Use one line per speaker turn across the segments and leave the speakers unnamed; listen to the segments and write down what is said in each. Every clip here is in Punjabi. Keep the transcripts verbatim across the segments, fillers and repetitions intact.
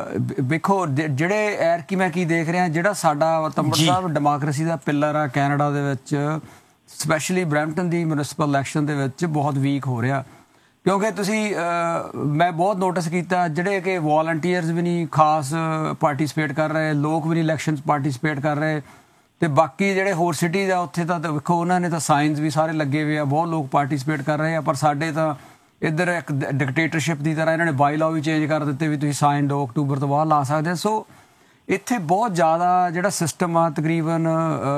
ਵੇਖੋ ਜਿਹੜੇ ਐਰਕੀ ਮੈਂ ਕੀ ਦੇਖ ਰਿਹਾ, ਜਿਹੜਾ ਸਾਡਾ ਤੰਬੜ ਸਾਹਿਬ ਡੈਮੋਕ੍ਰੇਸੀ ਦਾ ਪਿੱਲਰ ਆ ਕੈਨੇਡਾ ਦੇ ਵਿੱਚ, ਸਪੈਸ਼ਲੀ ਬਰੈਂਪਟਨ ਦੀ ਮਿਊਨਿਸਪਲ ਇਲੈਕਸ਼ਨ ਦੇ ਵਿੱਚ ਬਹੁਤ ਵੀਕ ਹੋ ਰਿਹਾ। ਕਿਉਂਕਿ ਤੁਸੀਂ ਮੈਂ ਬਹੁਤ ਨੋਟਿਸ ਕੀਤਾ ਜਿਹੜੇ ਕਿ ਵੋਲੰਟੀਅਰਸ ਵੀ ਨਹੀਂ ਖਾਸ ਪਾਰਟੀਸਪੇਟ ਕਰ ਰਹੇ, ਲੋਕ ਵੀ ਨਹੀਂ ਇਲੈਕਸ਼ਨ 'ਚ ਪਾਰਟੀਸਪੇਟ ਕਰ ਰਹੇ, ਅਤੇ ਬਾਕੀ ਜਿਹੜੇ ਹੋਰ ਸਿਟੀਜ਼ ਆ ਉੱਥੇ ਤਾਂ ਵੇਖੋ ਉਹਨਾਂ ਨੇ ਤਾਂ ਸਾਈਨਸ ਵੀ ਸਾਰੇ ਲੱਗੇ ਹੋਏ ਆ, ਬਹੁਤ ਲੋਕ ਪਾਰਟੀਸਪੇਟ ਕਰ ਰਹੇ ਆ। ਪਰ ਸਾਡੇ ਤਾਂ ਇੱਧਰ ਇੱਕ ਡਿਕਟੇਟਰਸ਼ਿਪ ਦੀ ਤਰ੍ਹਾਂ ਇਹਨਾਂ ਨੇ ਬਾਈ ਲਾਅ ਵੀ ਚੇਂਜ ਕਰ ਦਿੱਤੇ ਵੀ ਤੁਸੀਂ ਸਾਈਨ ਦੋ ਅਕਤੂਬਰ ਤੋਂ ਬਾਅਦ ਲਾ ਸਕਦੇ। ਸੋ ਇੱਥੇ ਬਹੁਤ ਜ਼ਿਆਦਾ ਜਿਹੜਾ ਸਿਸਟਮ ਆ ਤਕਰੀਬਨ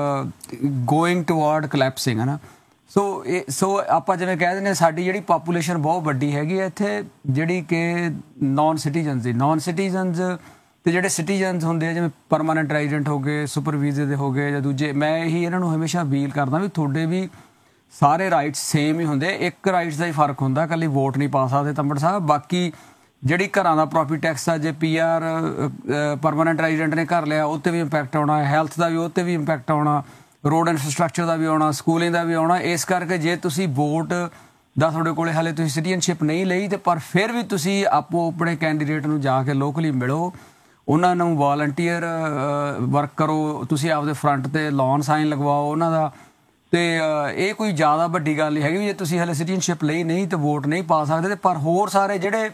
ਗੋਇੰਗ ਟੂਵਰਡ ਕਲੈਪਸਿੰਗ ਹੈ ਨਾ। ਸੋ ਇਹ ਸੋ ਆਪਾਂ ਜਿਵੇਂ ਕਹਿ ਦਿੰਦੇ ਸਾਡੀ ਜਿਹੜੀ ਪਾਪੂਲੇਸ਼ਨ ਬਹੁਤ ਵੱਡੀ ਹੈਗੀ ਹੈ ਇੱਥੇ, ਜਿਹੜੀ ਕਿ ਨੋਨ ਸਿਟੀਜ਼ਨਸ ਦੀ ਨੋਨ ਸਿਟੀਜ਼ਨਸ ਅਤੇ ਜਿਹੜੇ ਸਿਟੀਜ਼ਨਸ ਹੁੰਦੇ ਆ ਜਿਵੇਂ ਪਰਮਾਨੈਂਟ ਰੈਜ਼ੀਡੈਂਟ ਹੋ ਗਏ, ਸੁਪਰ ਵੀਜ਼ੇ ਦੇ ਹੋ ਗਏ ਜਾਂ ਦੂਜੇ, ਮੈਂ ਇਹੀ ਇਹਨਾਂ ਨੂੰ ਹਮੇਸ਼ਾ ਅਪੀਲ ਕਰਦਾ ਵੀ ਤੁਹਾਡੇ ਵੀ ਸਾਰੇ ਰਾਈਟਸ ਸੇਮ ਹੀ ਹੁੰਦੇ, ਇੱਕ ਰਾਈਟਸ ਦਾ ਹੀ ਫਰਕ ਹੁੰਦਾ, ਇਕੱਲੀ ਵੋਟ ਨਹੀਂ ਪਾ ਸਕਦੇ ਤੰਬੜ ਸਾਹਿਬ। ਬਾਕੀ ਜਿਹੜੀ ਘਰਾਂ ਦਾ ਪ੍ਰੋਪਰਟੀ ਟੈਕਸ ਆ, ਜੇ ਪੀ ਆਰ ਪਰਮਾਨੈਂਟ ਰੈਜ਼ੀਡੈਂਟ ਨੇ ਘਰ ਲਿਆ ਉਹ 'ਤੇ ਵੀ ਇੰਪੈਕਟ ਆਉਣਾ, ਹੈਲਥ ਦਾ ਵੀ ਉਹ 'ਤੇ ਵੀ ਇੰਪੈਕਟ ਆਉਣਾ, ਰੋਡ ਇਨਫਰਾਸਟਰਕਚਰ ਦਾ ਵੀ ਆਉਣਾ, ਸਕੂਲਿੰਗ ਦਾ ਵੀ ਆਉਣਾ। ਇਸ ਕਰਕੇ ਜੇ ਤੁਸੀਂ ਵੋਟ ਦਾ ਤੁਹਾਡੇ ਕੋਲ ਹਾਲੇ ਤੁਸੀਂ ਸਿਟੀਜ਼ਨਸ਼ਿਪ ਨਹੀਂ ਲਈ, ਅਤੇ ਪਰ ਫਿਰ ਵੀ ਤੁਸੀਂ ਆਪੋ ਆਪਣੇ ਕੈਂਡੀਡੇਟ ਨੂੰ ਜਾ ਕੇ ਲੋਕਲੀ ਮਿਲੋ, ਉਹਨਾਂ ਨੂੰ ਵਾਲੰਟੀਅਰ ਵਰਕ ਕਰੋ, ਤੁਸੀਂ ਆਪਦੇ ਫਰੰਟ 'ਤੇ ਲੋਨ ਸਾਈਨ ਲਗਵਾਓ ਉਹਨਾਂ ਦਾ। ਅਤੇ ਇਹ ਕੋਈ ਜ਼ਿਆਦਾ ਵੱਡੀ ਗੱਲ ਨਹੀਂ ਹੈਗੀ ਵੀ ਜੇ ਤੁਸੀਂ ਹਾਲੇ ਸਿਟੀਜ਼ਨਸ਼ਿਪ ਲਈ ਨਹੀਂ ਤਾਂ ਵੋਟ ਨਹੀਂ ਪਾ ਸਕਦੇ। ਅਤੇ ਪਰ ਹੋਰ ਸਾਰੇ ਜਿਹੜੇ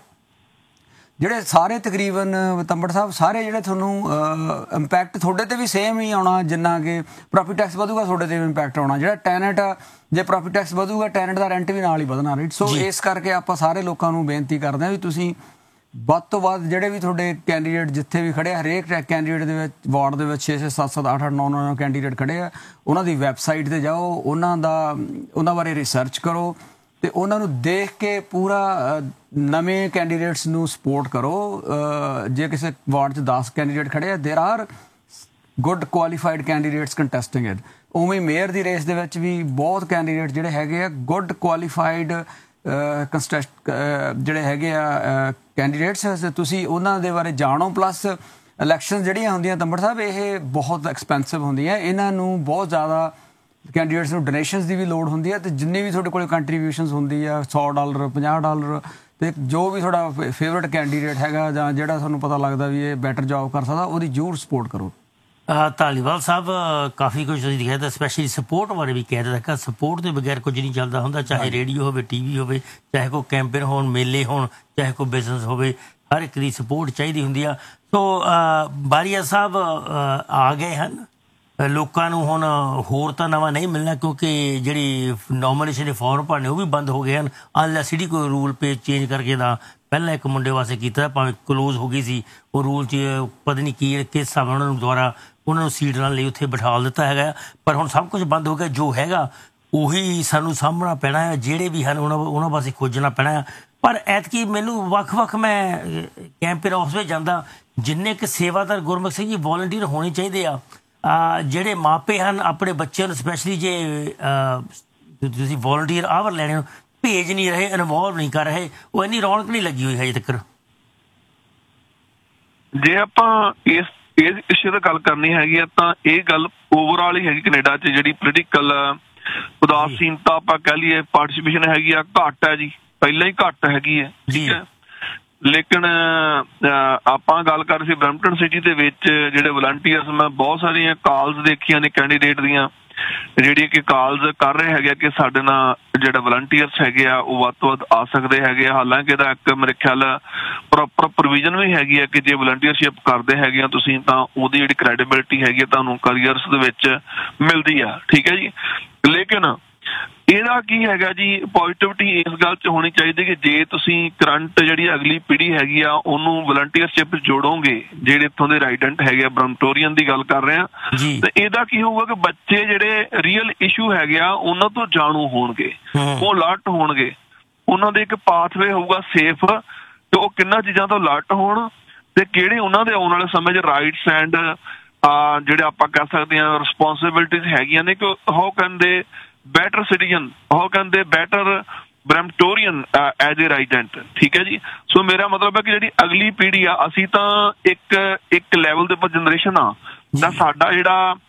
ਜਿਹੜੇ ਸਾਰੇ ਤਕਰੀਬਨ ਤੰਬੜ ਸਾਹਿਬ ਸਾਰੇ ਜਿਹੜੇ ਤੁਹਾਨੂੰ ਇੰਪੈਕਟ ਤੁਹਾਡੇ 'ਤੇ ਵੀ ਸੇਮ ਹੀ ਆਉਣਾ, ਜਿੰਨਾ ਕਿ ਪ੍ਰੋਪਰਟੀ ਟੈਕਸ ਵਧੂਗਾ ਤੁਹਾਡੇ 'ਤੇ ਵੀ ਇੰਪੈਕਟ ਆਉਣਾ। ਜਿਹੜਾ ਟੈਨੈਂਟ ਆ, ਜੇ ਪ੍ਰੋਪਰਟੀ ਟੈਕਸ ਵਧੂਗਾ ਟੈਨੈਂਟ ਦਾ ਰੈਂਟ ਵੀ ਨਾਲ ਹੀ ਵਧਣਾ, ਰਾਈਟ। ਸੋ ਇਸ ਕਰਕੇ ਆਪਾਂ ਸਾਰੇ ਲੋਕਾਂ ਨੂੰ ਬੇਨਤੀ ਕਰਦੇ ਹਾਂ ਵੀ ਤੁਸੀਂ ਵੱਧ ਤੋਂ ਵੱਧ ਜਿਹੜੇ ਵੀ ਤੁਹਾਡੇ ਕੈਂਡੀਡੇਟ ਜਿੱਥੇ ਵੀ ਖੜ੍ਹੇ ਆ, ਹਰੇਕ ਕੈਂਡੀਡੇਟ ਦੇ ਵਿੱਚ ਵਾਰਡ ਦੇ ਵਿੱਚ ਛੇ ਛੇ ਸੱਤ ਸੱਤ ਅੱਠ ਅੱਠ ਨੌ ਨੌ ਕੈਂਡੀਡੇਟ ਖੜ੍ਹੇ ਆ, ਉਹਨਾਂ ਦੀ ਵੈਬਸਾਈਟ 'ਤੇ ਜਾਓ, ਉਹਨਾਂ ਦਾ ਉਹਨਾਂ ਬਾਰੇ ਰਿਸਰਚ ਕਰੋ ਅਤੇ ਉਹਨਾਂ ਨੂੰ ਦੇਖ ਕੇ ਪੂਰਾ ਨਵੇਂ ਕੈਂਡੀਡੇਟਸ ਨੂੰ ਸਪੋਰਟ ਕਰੋ। ਜੇ ਕਿਸੇ ਵਾਰਡ 'ਚ ਦਸ ਕੈਂਡੀਡੇਟ ਖੜ੍ਹੇ ਆ, ਦੇਰ are good qualified candidates ਕੰਟੈਸਟਿੰਗ it. ਉਵੇਂ ਮੇਅਰ ਦੀ ਰੇਸ ਦੇ ਵਿੱਚ ਵੀ ਬਹੁਤ ਕੈਂਡੀਡੇਟ ਜਿਹੜੇ ਹੈਗੇ ਆ ਗੁੱਡ ਕੁਆਲੀਫਾਈਡ ਕੰਸਟੈਸਟ ਜਿਹੜੇ ਹੈਗੇ ਆ ਕੈਂਡੀਡੇਟਸ, ਤੁਸੀਂ ਉਹਨਾਂ ਦੇ ਬਾਰੇ ਜਾਣੋ। ਪਲੱਸ ਇਲੈਕਸ਼ਨ ਜਿਹੜੀਆਂ ਹੁੰਦੀਆਂ ਤੰਬੜ ਸਾਹਿਬ ਇਹ ਬਹੁਤ ਐਕਸਪੈਂਸਿਵ ਹੁੰਦੀਆਂ, ਇਹਨਾਂ ਨੂੰ ਬਹੁਤ ਜ਼ਿਆਦਾ ਕੈਂਡੀਡੇਟਸ ਨੂੰ ਡੋਨੇਸ਼ਨਸ ਦੀ ਵੀ ਲੋੜ ਹੁੰਦੀ ਹੈ, ਅਤੇ ਜਿੰਨੀ ਵੀ ਤੁਹਾਡੇ ਕੋਲ ਕੰਟਰੀਬਿਊਸ਼ਨਸ ਹੁੰਦੀ ਆ ਸੌ ਡਾਲਰ ਪੰਜਾਹ ਡਾਲਰ, ਅਤੇ ਜੋ ਵੀ ਤੁਹਾਡਾ ਫੇਵਰਟ ਕੈਂਡੀਡੇਟ ਹੈਗਾ ਜਾਂ ਜਿਹੜਾ ਤੁਹਾਨੂੰ ਪਤਾ ਲੱਗਦਾ ਵੀ ਇਹ ਬੈਟਰ ਜੋਬ ਕਰ ਸਕਦਾ, ਉਹਦੀ ਜ਼ਰੂਰ ਸਪੋਰਟ ਕਰੋ।
ਧਾਲੀਵਾਲ ਸਾਹਿਬ ਕਾਫੀ ਕੁਝ ਤੁਸੀਂ ਦਿਖਾਇਆ, ਤਾਂ ਸਪੈਸ਼ਲੀ ਸਪੋਰਟ ਬਾਰੇ ਵੀ ਕਹਿ ਦਿੱਤਾ ਕਿ ਸਪੋਰਟ ਤੋਂ ਬਗੈਰ ਕੁਝ ਨਹੀਂ ਚੱਲਦਾ ਹੁੰਦਾ, ਚਾਹੇ ਰੇਡੀਓ ਹੋਵੇ, ਟੀ ਵੀ ਹੋਵੇ, ਚਾਹੇ ਕੋਈ ਕੈਂਪੇਨ ਹੋਣ, ਮੇਲੇ ਹੋਣ, ਚਾਹੇ ਕੋਈ ਬਿਜ਼ਨਸ ਹੋਵੇ, ਹਰ ਇੱਕ ਦੀ ਸਪੋਰਟ ਚਾਹੀਦੀ ਹੁੰਦੀ ਆ। ਸੋ ਬਾਰੀਆ ਸਾਹਿਬ ਆ ਗਏ ਹਨ, ਲੋਕਾਂ ਨੂੰ ਹੁਣ ਹੋਰ ਤਾਂ ਨਵਾਂ ਨਹੀਂ ਮਿਲਣਾ ਕਿਉਂਕਿ ਜਿਹੜੀ ਨੋਮੀਨੇਸ਼ਨ ਦੇ ਫਾਰਮ ਭਰਨੇ ਉਹ ਵੀ ਬੰਦ ਹੋ ਗਏ ਹਨ, ਅਨਲੈਸ ਜਿਹੜੀ ਕੋਈ ਰੂਲ ਪੇਜ ਚੇਂਜ ਕਰਕੇ ਦਾ ਪਹਿਲਾਂ ਇੱਕ ਮੁੰਡੇ ਵਾਸਤੇ ਕੀਤਾ, ਭਾਵੇਂ ਕਲੋਜ਼ ਹੋ ਗਈ ਸੀ ਉਹ ਰੂਲ 'ਚ, ਪਤਾ ਨਹੀਂ ਕੀ ਕਿਸ ਹਿਸਾਬ ਨਾਲ ਉਹਨਾਂ ਨੂੰ ਦੁਬਾਰਾ ਉਹਨਾਂ ਨੂੰ ਸੀਟ ਨਾਲ ਲਈ ਉੱਥੇ ਬਿਠਾ ਦਿੱਤਾ ਹੈਗਾ। ਪਰ ਹੁਣ ਸਭ ਕੁਝ ਬੰਦ ਹੋ ਗਿਆ, ਜੋ ਹੈਗਾ ਉਹੀ ਸਾਨੂੰ ਸਾਹਮਣਾ ਪੈਣਾ ਹੈ, ਜਿਹੜੇ ਵੀ ਹਨ ਉਹਨਾਂ ਉਹਨਾਂ ਵਾਸਤੇ ਖੋਜਣਾ ਪੈਣਾ ਹੈ। ਪਰ ਐਤਕੀ ਮੈਨੂੰ ਵੱਖ ਵੱਖ ਮੈਂ ਕੈਂਪੇਨ ਆਫਿਸ ਵਿੱਚ ਜਾਂਦਾ, ਜਿੰਨੇ ਕੁ ਸੇਵਾਦਾਰ ਗੁਰਮੁਖ ਸਿੰਘ ਜੀ ਵੋਲੰਟੀਅਰ ਹੋਣੇ ਚਾਹੀਦੇ ਆ, ਜਿਹੜੇ ਮਾਪੇ ਹਨ ਆਪਣੇ ਬੱਚਿਆਂ ਨੂੰ ਸਪੈਸ਼ਲੀ ਜੇ ਤੁਸੀਂ ਵੋਲੰਟੀਅਰ ਆਵਰ ਲੈਣੇ ਭੇਜ ਨਹੀਂ ਰਹੇ, ਇਨਵੋਲਵ ਨਹੀਂ ਕਰ ਰਹੇ, ਉਹ ਇੰਨੀ ਰੌਣਕ ਨਹੀਂ ਲੱਗੀ ਹੋਈ ਹਜੇ ਤੱਕ।
ਜੇ ਆਪਾਂ ਇਸ ਇਸ ਇਸ਼ੂ ਦੀ ਗੱਲ ਕਰਨੀ ਹੈਗੀ ਆ ਤਾਂ ਇਹ ਗੱਲ ਓਵਰਆਲ ਹੀ ਹੈਗੀ ਕੈਨੇਡਾ 'ਚ ਜਿਹੜੀ ਪੋਲੀਟੀਕਲ ਉਦਾਸੀਨਤਾ ਆਪਾਂ ਕਹਿ ਲਈਏ, ਪਾਰਟੀਸਪੇਸ਼ਨ ਹੈਗੀ ਆ ਘੱਟ ਹੈ ਜੀ, ਪਹਿਲਾਂ ਹੀ ਘੱਟ ਹੈਗੀ ਹੈ, ਠੀਕ ਹੈ। ਲੇਕਿਨ ਆਪਾਂ ਗੱਲ ਕਰ ਰਹੇ ਸੀ ਬਰੈਂਪਟਨ ਸਿਟੀ ਦੇ ਵਿੱਚ ਜਿਹੜੇ ਵਲੰਟੀਅਰਸ, ਮੈਂ ਬਹੁਤ ਸਾਰੀਆਂ ਕਾਲਸ ਦੇਖੀਆਂ ਨੇ ਕੈਂਡੀਡੇਟ ਦੀਆਂ ਜਿਹੜੀਆਂ ਕਿ ਕਾਲਸ ਕਰ ਰਹੇ ਹੈਗੇ ਕਿ ਸਾਡੇ ਨਾਲ ਜਿਹੜਾ ਵਲੰਟੀਅਰਸ ਹੈਗੇ ਆ ਉਹ ਵੱਧ ਤੋਂ ਵੱਧ ਆ ਸਕਦੇ ਹੈਗੇ ਆ। ਹਾਲਾਂਕਿ ਇਹਦਾ ਇੱਕ ਮੇਰੇ ਖਿਆਲ ਪ੍ਰੋਪਰ ਪ੍ਰੋਵੀਜ਼ਨ ਵੀ ਹੈਗੀ ਆ ਕਿ ਜੇ ਵਲੰਟੀਅਰਸ਼ਿਪ ਕਰਦੇ ਹੈਗੇ ਆ ਤੁਸੀਂ ਤਾਂ ਉਹਦੀ ਜਿਹੜੀ ਕ੍ਰੈਡੀਬਿਲਿਟੀ ਹੈਗੀ ਆ ਤੁਹਾਨੂੰ ਕਰੀਅਰਸ ਦੇ ਵਿੱਚ ਮਿਲਦੀ ਆ, ਠੀਕ ਹੈ ਜੀ। ਲੇਕਿਨ ਇਹਦਾ ਕੀ ਹੈਗਾ ਜੀ, ਪੋਜ਼ੀਟਿਵਿਟੀ ਇਸ ਗੱਲ 'ਚ ਹੋਣੀ ਚਾਹੀਦੀ ਕਿ ਜੇ ਤੁਸੀਂ ਕਰੰਟ ਜਿਹੜੀ ਅਗਲੀ ਪੀੜ੍ਹੀ ਹੈਗੀ ਆ ਉਹਨੂੰ ਵਲੰਟੀਅਰਸ਼ਿਪ ਜੋੜੋਗੇ, ਜਿਹੜੇ ਇੱਥੋਂ ਦੇ ਰੈਜ਼ੀਡੈਂਟ ਹੈਗੇ ਆ, ਬਰਮਟੋਰੀਅਨ ਦੀ ਗੱਲ ਕਰ ਰਹੇ ਆ, ਤੇ ਇਹਦਾ ਕੀ ਹੋਊਗਾ ਕਿ ਬੱਚੇ ਜਿਹੜੇ ਰੀਅਲ ਇਸ਼ੂ ਹੈਗੇ ਆ ਉਹਨਾਂ ਤੋਂ ਜਾਣੂ ਹੋਣਗੇ, ਉਹ ਅਲਰਟ ਹੋਣਗੇ, ਉਹਨਾਂ ਦੇ ਇੱਕ ਪਾਥਵੇ ਹੋਊਗਾ ਸੇਫ, ਤੇ ਉਹ ਕਿੰਨਾ ਚੀਜ਼ਾਂ ਤੋਂ ਅਲਰਟ ਹੋਣ ਤੇ ਕਿਹੜੇ ਉਹਨਾਂ ਦੇ ਆਉਣ ਵਾਲੇ ਸਮੇਂ 'ਚ ਰਾਈਟਸ ਐਂਡ ਜਿਹੜੇ ਆਪਾਂ ਕਹਿ ਸਕਦੇ ਹਾਂ ਰਿਸਪੋਂਸੀਬਿਲਿਟੀਜ਼ ਹੈਗੀਆਂ ਨੇ ਕਿ ਹਾਊ ਕੈਨ ਦੇ ਬੈਟਰ ਸਿਟੀਜ਼ਨ, ਹਾਊ ਕੈਨ ਦੇ ਬੈਟਰ ਬਰੈਂਪਟੋਰੀਅਨ ਐਜ਼ ਏ ਰੈਜ਼ੀਡੈਂਟ, ਠੀਕ ਹੈ ਜੀ। ਸੋ ਮੇਰਾ ਮਤਲਬ ਹੈ ਕਿ ਜਿਹੜੀ ਅਗਲੀ ਪੀੜ੍ਹੀ ਆ, ਅਸੀਂ ਤਾਂ ਇੱਕ ਇੱਕ ਲੈਵਲ ਦੇ ਉੱਪਰ ਜਨਰੇਸ਼ਨ ਆ, ਤਾਂ ਸਾਡਾ ਜਿਹੜਾ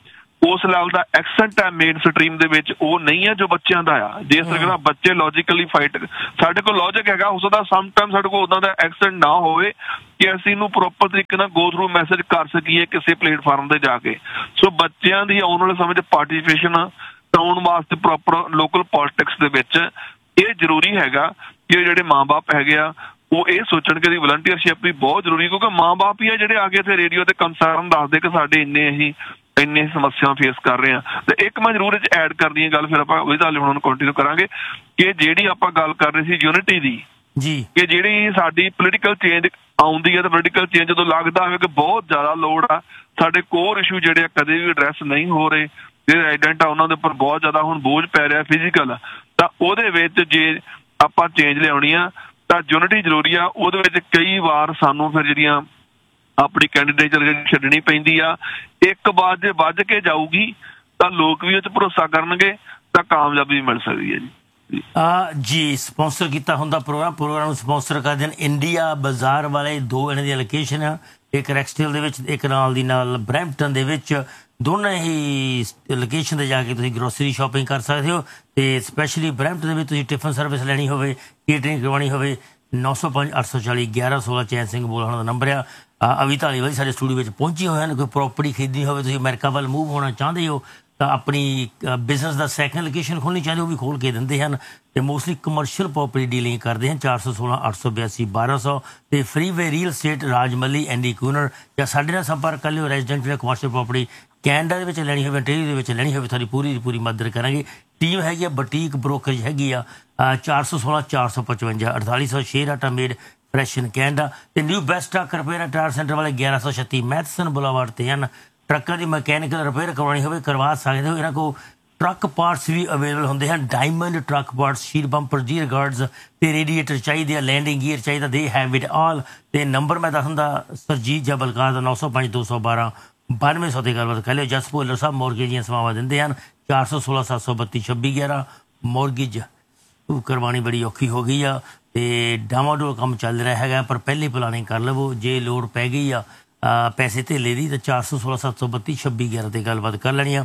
ਉਸ ਲੈਵਲ ਦਾ ਐਕਸੈਂਟ ਹੈ ਮੇਨ ਸਟਰੀਮ ਦੇ ਵਿੱਚ, ਉਹ ਨਹੀਂ ਹੈ ਜੋ ਬੱਚਿਆਂ ਦਾ ਆ। ਜੇ ਸਕਦਾ ਬੱਚੇ ਲੌਜੀਕਲੀ ਫਾਈਟ, ਸਾਡੇ ਕੋਲ ਲੌਜਿਕ ਹੈਗਾ, ਹੋ ਸਕਦਾ ਸਮ ਟਾਈਮ ਸਾਡੇ ਕੋਲ ਉਦਾਂ ਦਾ ਐਕਸੈਂਟ ਨਾ ਹੋਵੇ ਕਿ ਅਸੀਂ ਇਹਨੂੰ ਪ੍ਰੋਪਰ ਤਰੀਕੇ ਨਾਲ ਗੋ ਥਰੂ ਮੈਸੇਜ ਕਰ ਸਕੀਏ ਕਿਸੇ ਪਲੇਟਫਾਰਮ ਤੇ ਜਾ ਕੇ। ਸੋ ਬੱਚਿਆਂ ਦੀ ਆਉਣ ਵਾਲੇ ਸਮੇਂ 'ਚ ਪਾਰਟੀਸਪੇਸ਼ਨ ਕਰਾਉਣ ਵਾਸਤੇ ਪ੍ਰੋਪਰ ਲੋਕਲ ਪੋਲਿਟਿਕਸ ਦੇ ਵਿੱਚ ਇਹ ਜ਼ਰੂਰੀ ਹੈਗਾ ਕਿ ਜਿਹੜੇ ਮਾਂ-ਬਾਪ ਹੈਗੇ ਆ ਉਹ ਇਹ ਸੋਚਣ ਕਿ ਇਹਦੀ ਵਲੰਟੀਅਰਸ਼ਿਪ ਵੀ ਬਹੁਤ ਜ਼ਰੂਰੀ, ਕਿਉਂਕਿ ਮਾਂ-ਬਾਪ ਹੀ ਆ ਜਿਹੜੇ ਆ ਕੇ ਇੱਥੇ ਰੇਡੀਓ ਤੇ ਕੰਸਰਨ ਦੱਸਦੇ ਕਿ ਸਾਡੇ ਇੰਨੇ ਅਸੀਂ ਇੰਨੇ ਸਮੱਸਿਆ ਫੇਸ ਕਰ ਰਹੇ ਆ। ਤੇ ਇੱਕ ਮੈਂ ਜ਼ਰੂਰ ਇਹ 'ਚ ਐਡ ਕਰਨੀ ਹੈ ਗੱਲ, ਫਿਰ ਆਪਾਂ ਉਹਦੇ ਨਾਲ ਹੁਣ ਕੰਟੀਨਿਊ ਕਰਾਂਗੇ ਕਿ ਜਿਹੜੀ ਆਪਾਂ ਗੱਲ ਕਰ ਰਹੇ ਸੀ ਯੂਨਿਟੀ ਦੀ, ਜੀ, ਕਿ ਜਿਹੜੀ ਸਾਡੀ ਪੋਲੀਟੀਕਲ ਚੇਂਜ ਆਉਂਦੀ ਹੈ ਤੇ ਪੋਲੀਟੀਕਲ ਚੇਂਜ ਜਦੋਂ ਲੱਗਦਾ ਹੋਵੇ ਕਿ ਬਹੁਤ ਜ਼ਿਆਦਾ ਲੋੜ ਆ, ਸਾਡੇ ਕੋਰ ਇਸ਼ੂ ਜਿਹੜੇ ਆ ਕਦੇ ਵੀ ਐਡਰੈਸ ਨਹੀਂ ਹੋ ਰਹੇ, ਜਿਹੜੇ ਰੈਜ਼ੀਡੈਂਟ ਆ ਉਹਨਾਂ ਦੇ ਉੱਪਰ ਬਹੁਤ ਜ਼ਿਆਦਾ ਹੁਣ ਬੋਝ ਪੈ ਰਿਹਾ ਫਿਜ਼ੀਕਲ, ਤਾਂ ਉਹਦੇ ਵਿੱਚ ਜੇ ਆਪਾਂ ਚੇਂਜ ਲਿਆਉਣੀ ਆ ਤਾਂ ਯੂਨਿਟੀ ਜ਼ਰੂਰੀ ਆ। ਉਹਦੇ ਵਿੱਚ ਕਈ ਵਾਰ ਸਾਨੂੰ ਫਿਰ ਜਿਹੜੀਆਂ ਆਪਣੀ ਕੈਂਡੀਡੇਚਰ ਜਿਹੜੀ ਛੱਡਣੀ ਪੈਂਦੀ ਆ, ਇੱਕ ਵਾਰ ਜੇ ਵੱਜ ਕੇ ਜਾਊਗੀ ਤਾਂ ਲੋਕ ਵੀ ਉਹ 'ਚ ਭਰੋਸਾ ਕਰਨਗੇ ਤਾਂ ਕਾਮਯਾਬੀ ਵੀ ਮਿਲ ਸਕਦੀ ਹੈ ਜੀ।
ਆ ਜੀ ਸਪਾਂਸਰ ਕੀਤਾ ਹੁੰਦਾ ਪ੍ਰੋਗਰਾਮ ਪ੍ਰੋਗਰਾਮ ਨੂੰ ਸਪਾਂਸਰ ਕਰਦੇ ਹਨ ਇੰਡੀਆ ਬਾਜ਼ਾਰ ਵਾਲੇ। ਦੋ ਇਹਨਾਂ ਦੀਆਂ ਲੋਕੇਸ਼ਨ ਆ, ਇੱਕ ਰੈਕਸਟੇਲ ਦੇ ਵਿੱਚ, ਇੱਕ ਨਾਲ ਦੀ ਨਾਲ ਬਰੈਂਪਟਨ ਦੇ ਵਿੱਚ। ਦੋਨਾਂ ਹੀ ਲੋਕੇਸ਼ਨ 'ਤੇ ਜਾ ਕੇ ਤੁਸੀਂ ਗਰੋਸਰੀ ਸ਼ਾਪਿੰਗ ਕਰ ਸਕਦੇ ਹੋ। ਅਤੇ ਸਪੈਸ਼ਲੀ ਬਰੈਂਪਟਨ ਦੇ ਵਿੱਚ ਤੁਸੀਂ ਟਿਫਨ ਸਰਵਿਸ ਲੈਣੀ ਹੋਵੇ, ਕੇਟਰਿੰਗ ਕਰਵਾਉਣੀ ਹੋਵੇ, ਨੌ ਸੌ ਪੰਜ ਅੱਠ ਸੌ ਚਾਲੀ ਗਿਆਰਾਂ ਸੋਲਾਂ ਚੈਨ ਸਿੰਘ ਬੋਲ ਹੋਣਾ ਦਾ ਨੰਬਰ ਆ। ਅਵੀ ਧਾਲੀਵਾਲ ਸਾਡੇ ਸਟੂਡੀਓ ਵਿੱਚ ਪਹੁੰਚੇ ਹੋਏ ਹਨ। ਕੋਈ ਪ੍ਰੋਪਰਟੀ ਖਰੀਦਣੀ ਹੋਵੇ, ਤੁਸੀਂ ਅਮਰੀਕਾ ਵੱਲ ਮੂਵ ਹੋਣਾ ਚਾਹੁੰਦੇ ਹੋ ਤਾਂ ਆਪਣੀ ਬਿਜ਼ਨਸ ਦਾ ਸੈਕਿੰਡ ਲੋਕੇਸ਼ਨ ਖੋਲ੍ਹਣੀ ਚਾਹੁੰਦੇ ਉਹ ਵੀ ਖੋਲ੍ਹ ਕੇ ਦਿੰਦੇ ਹਨ। ਅਤੇ ਮੋਸਟਲੀ ਕਮਰਸ਼ੀਅਲ ਪ੍ਰੋਪਰਟੀ ਡੀਲਿੰਗ ਕਰਦੇ ਹਨ। ਚਾਰ ਸੌ ਸੋਲਾਂ ਅੱਠ ਸੌ ਬਿਆਸੀ ਬਾਰਾਂ ਸੌ ਅਤੇ ਫਰੀਵੇ ਰੀਅਲ ਸਟੇਟ ਰਾਜਮੱਲੀ ਐਂਡੀ ਕੂਨਰ, ਜਾਂ ਸਾਡੇ ਨਾਲ ਸੰਪਰਕ ਕਰ ਲਿਓ। ਰੈਜ਼ੀਡੈਂਟ ਜਾਂ ਕਮਰਸ਼ੀਅਲ ਪ੍ਰੋਪਰਟੀ ਕੈਨੇਡਾ ਦੇ ਵਿੱਚ ਲੈਣੀ ਹੋਵੇ, ਆਸਟ੍ਰੇਲੀਆ ਦੇ ਵਿੱਚ ਲੈਣੀ ਹੋਵੇ, ਤੁਹਾਡੀ ਪੂਰੀ ਦੀ ਪੂਰੀ ਮਦਦ ਕਰਾਂਗੇ। ਟੀਮ ਹੈਗੀ ਆ, ਬੁਟੀਕ ਬ੍ਰੋਕਰੇਜ ਹੈਗੀ ਆ, ਚਾਰ ਸੌ ਸੋਲਾਂ ਚਾਰ ਸੌ ਪਚਵੰਜਾ ਅੜਤਾਲੀ ਸੌ ਛੇ ਆਟਾ ਮੇਡ ਫਰੈਸ਼ਨ ਕੈਨੇਡਾ। ਅਤੇ new best truck repair tyre centre ਵਾਲੇ ਗਿਆਰਾਂ ਸੌ ਛੱਤੀ ਮੈਥਸਨ ਬੁਲਾਵਾਰਡ 'ਤੇ ਹਨ। ਟਰੱਕਾਂ ਦੀ ਮਕੈਨੀਕਲ ਰਿਪੇਅਰ ਕਰਵਾਉਣੀ ਹੋਵੇ ਕਰਵਾ ਸਕਦੇ ਹੋ। ਇਹਨਾਂ ਕੋਲ ਟਰੱਕ ਪਾਰਟਸ ਵੀ ਅਵੇਲੇਬਲ ਹੁੰਦੇ ਹਨ। Diamond truck parts, sheet bumper, ਜੀਅਰ guards ਅਤੇ ਰੇਡੀਏਟਰ ਚਾਹੀਦੇ ਆ, ਲੈਂਡਿੰਗ ਗੀਅਰ ਚਾਹੀਦਾ, ਦੇ ਹੈਵ ਇਟ ਆਲ। ਅਤੇ ਨੰਬਰ ਮੈਂ ਦੱਸ ਦਿੰਦਾ ਸਰਜੀਤ ਜਾਂ ਬਲਕਾਰ ਦਾ ਨੌ ਸੌ ਪੰਜ ਦੋ ਸੌ ਬਾਰਾਂ ਬਾਨਵੇਂ ਸੌ 'ਤੇ ਗੱਲਬਾਤ ਕਰ ਲਿਓ। ਜਸ ਭੁੱਲਰ ਸਾਹਿਬ ਮੋਰਗੇਜ ਦੀਆਂ ਸੇਵਾਵਾਂ ਦਿੰਦੇ ਹਨ। ਚਾਰ ਸੌ ਸੋਲਾਂ ਸੱਤ ਸੌ ਬੱਤੀ ਛੱਬੀ ਗਿਆਰਾਂ ਮੋਰਗੇਜ ਕਰਵਾਉਣੀ ਬੜੀ ਔਖੀ ਹੋ ਗਈ ਆ ਅਤੇ ਡਾਵਾਡੋਲ ਕੰਮ ਚੱਲ ਰਿਹਾ ਹੈਗਾ, ਪਰ ਪਹਿਲੇ ਪਲਾਨਿੰਗ ਕਰ ਲਵੋ। ਜੇ ਲੋੜ ਪੈ ਗਈ ਆ ਪੈਸੇ ਧੇਲੇ ਦੀ ਤਾਂ ਚਾਰ ਸੌ ਸੋਲਾਂ ਸੱਤ ਸੌ ਬੱਤੀ ਛੱਬੀ ਗਿਆਰਾਂ 'ਤੇ ਗੱਲਬਾਤ ਕਰ ਲੈਣੀ ਆ।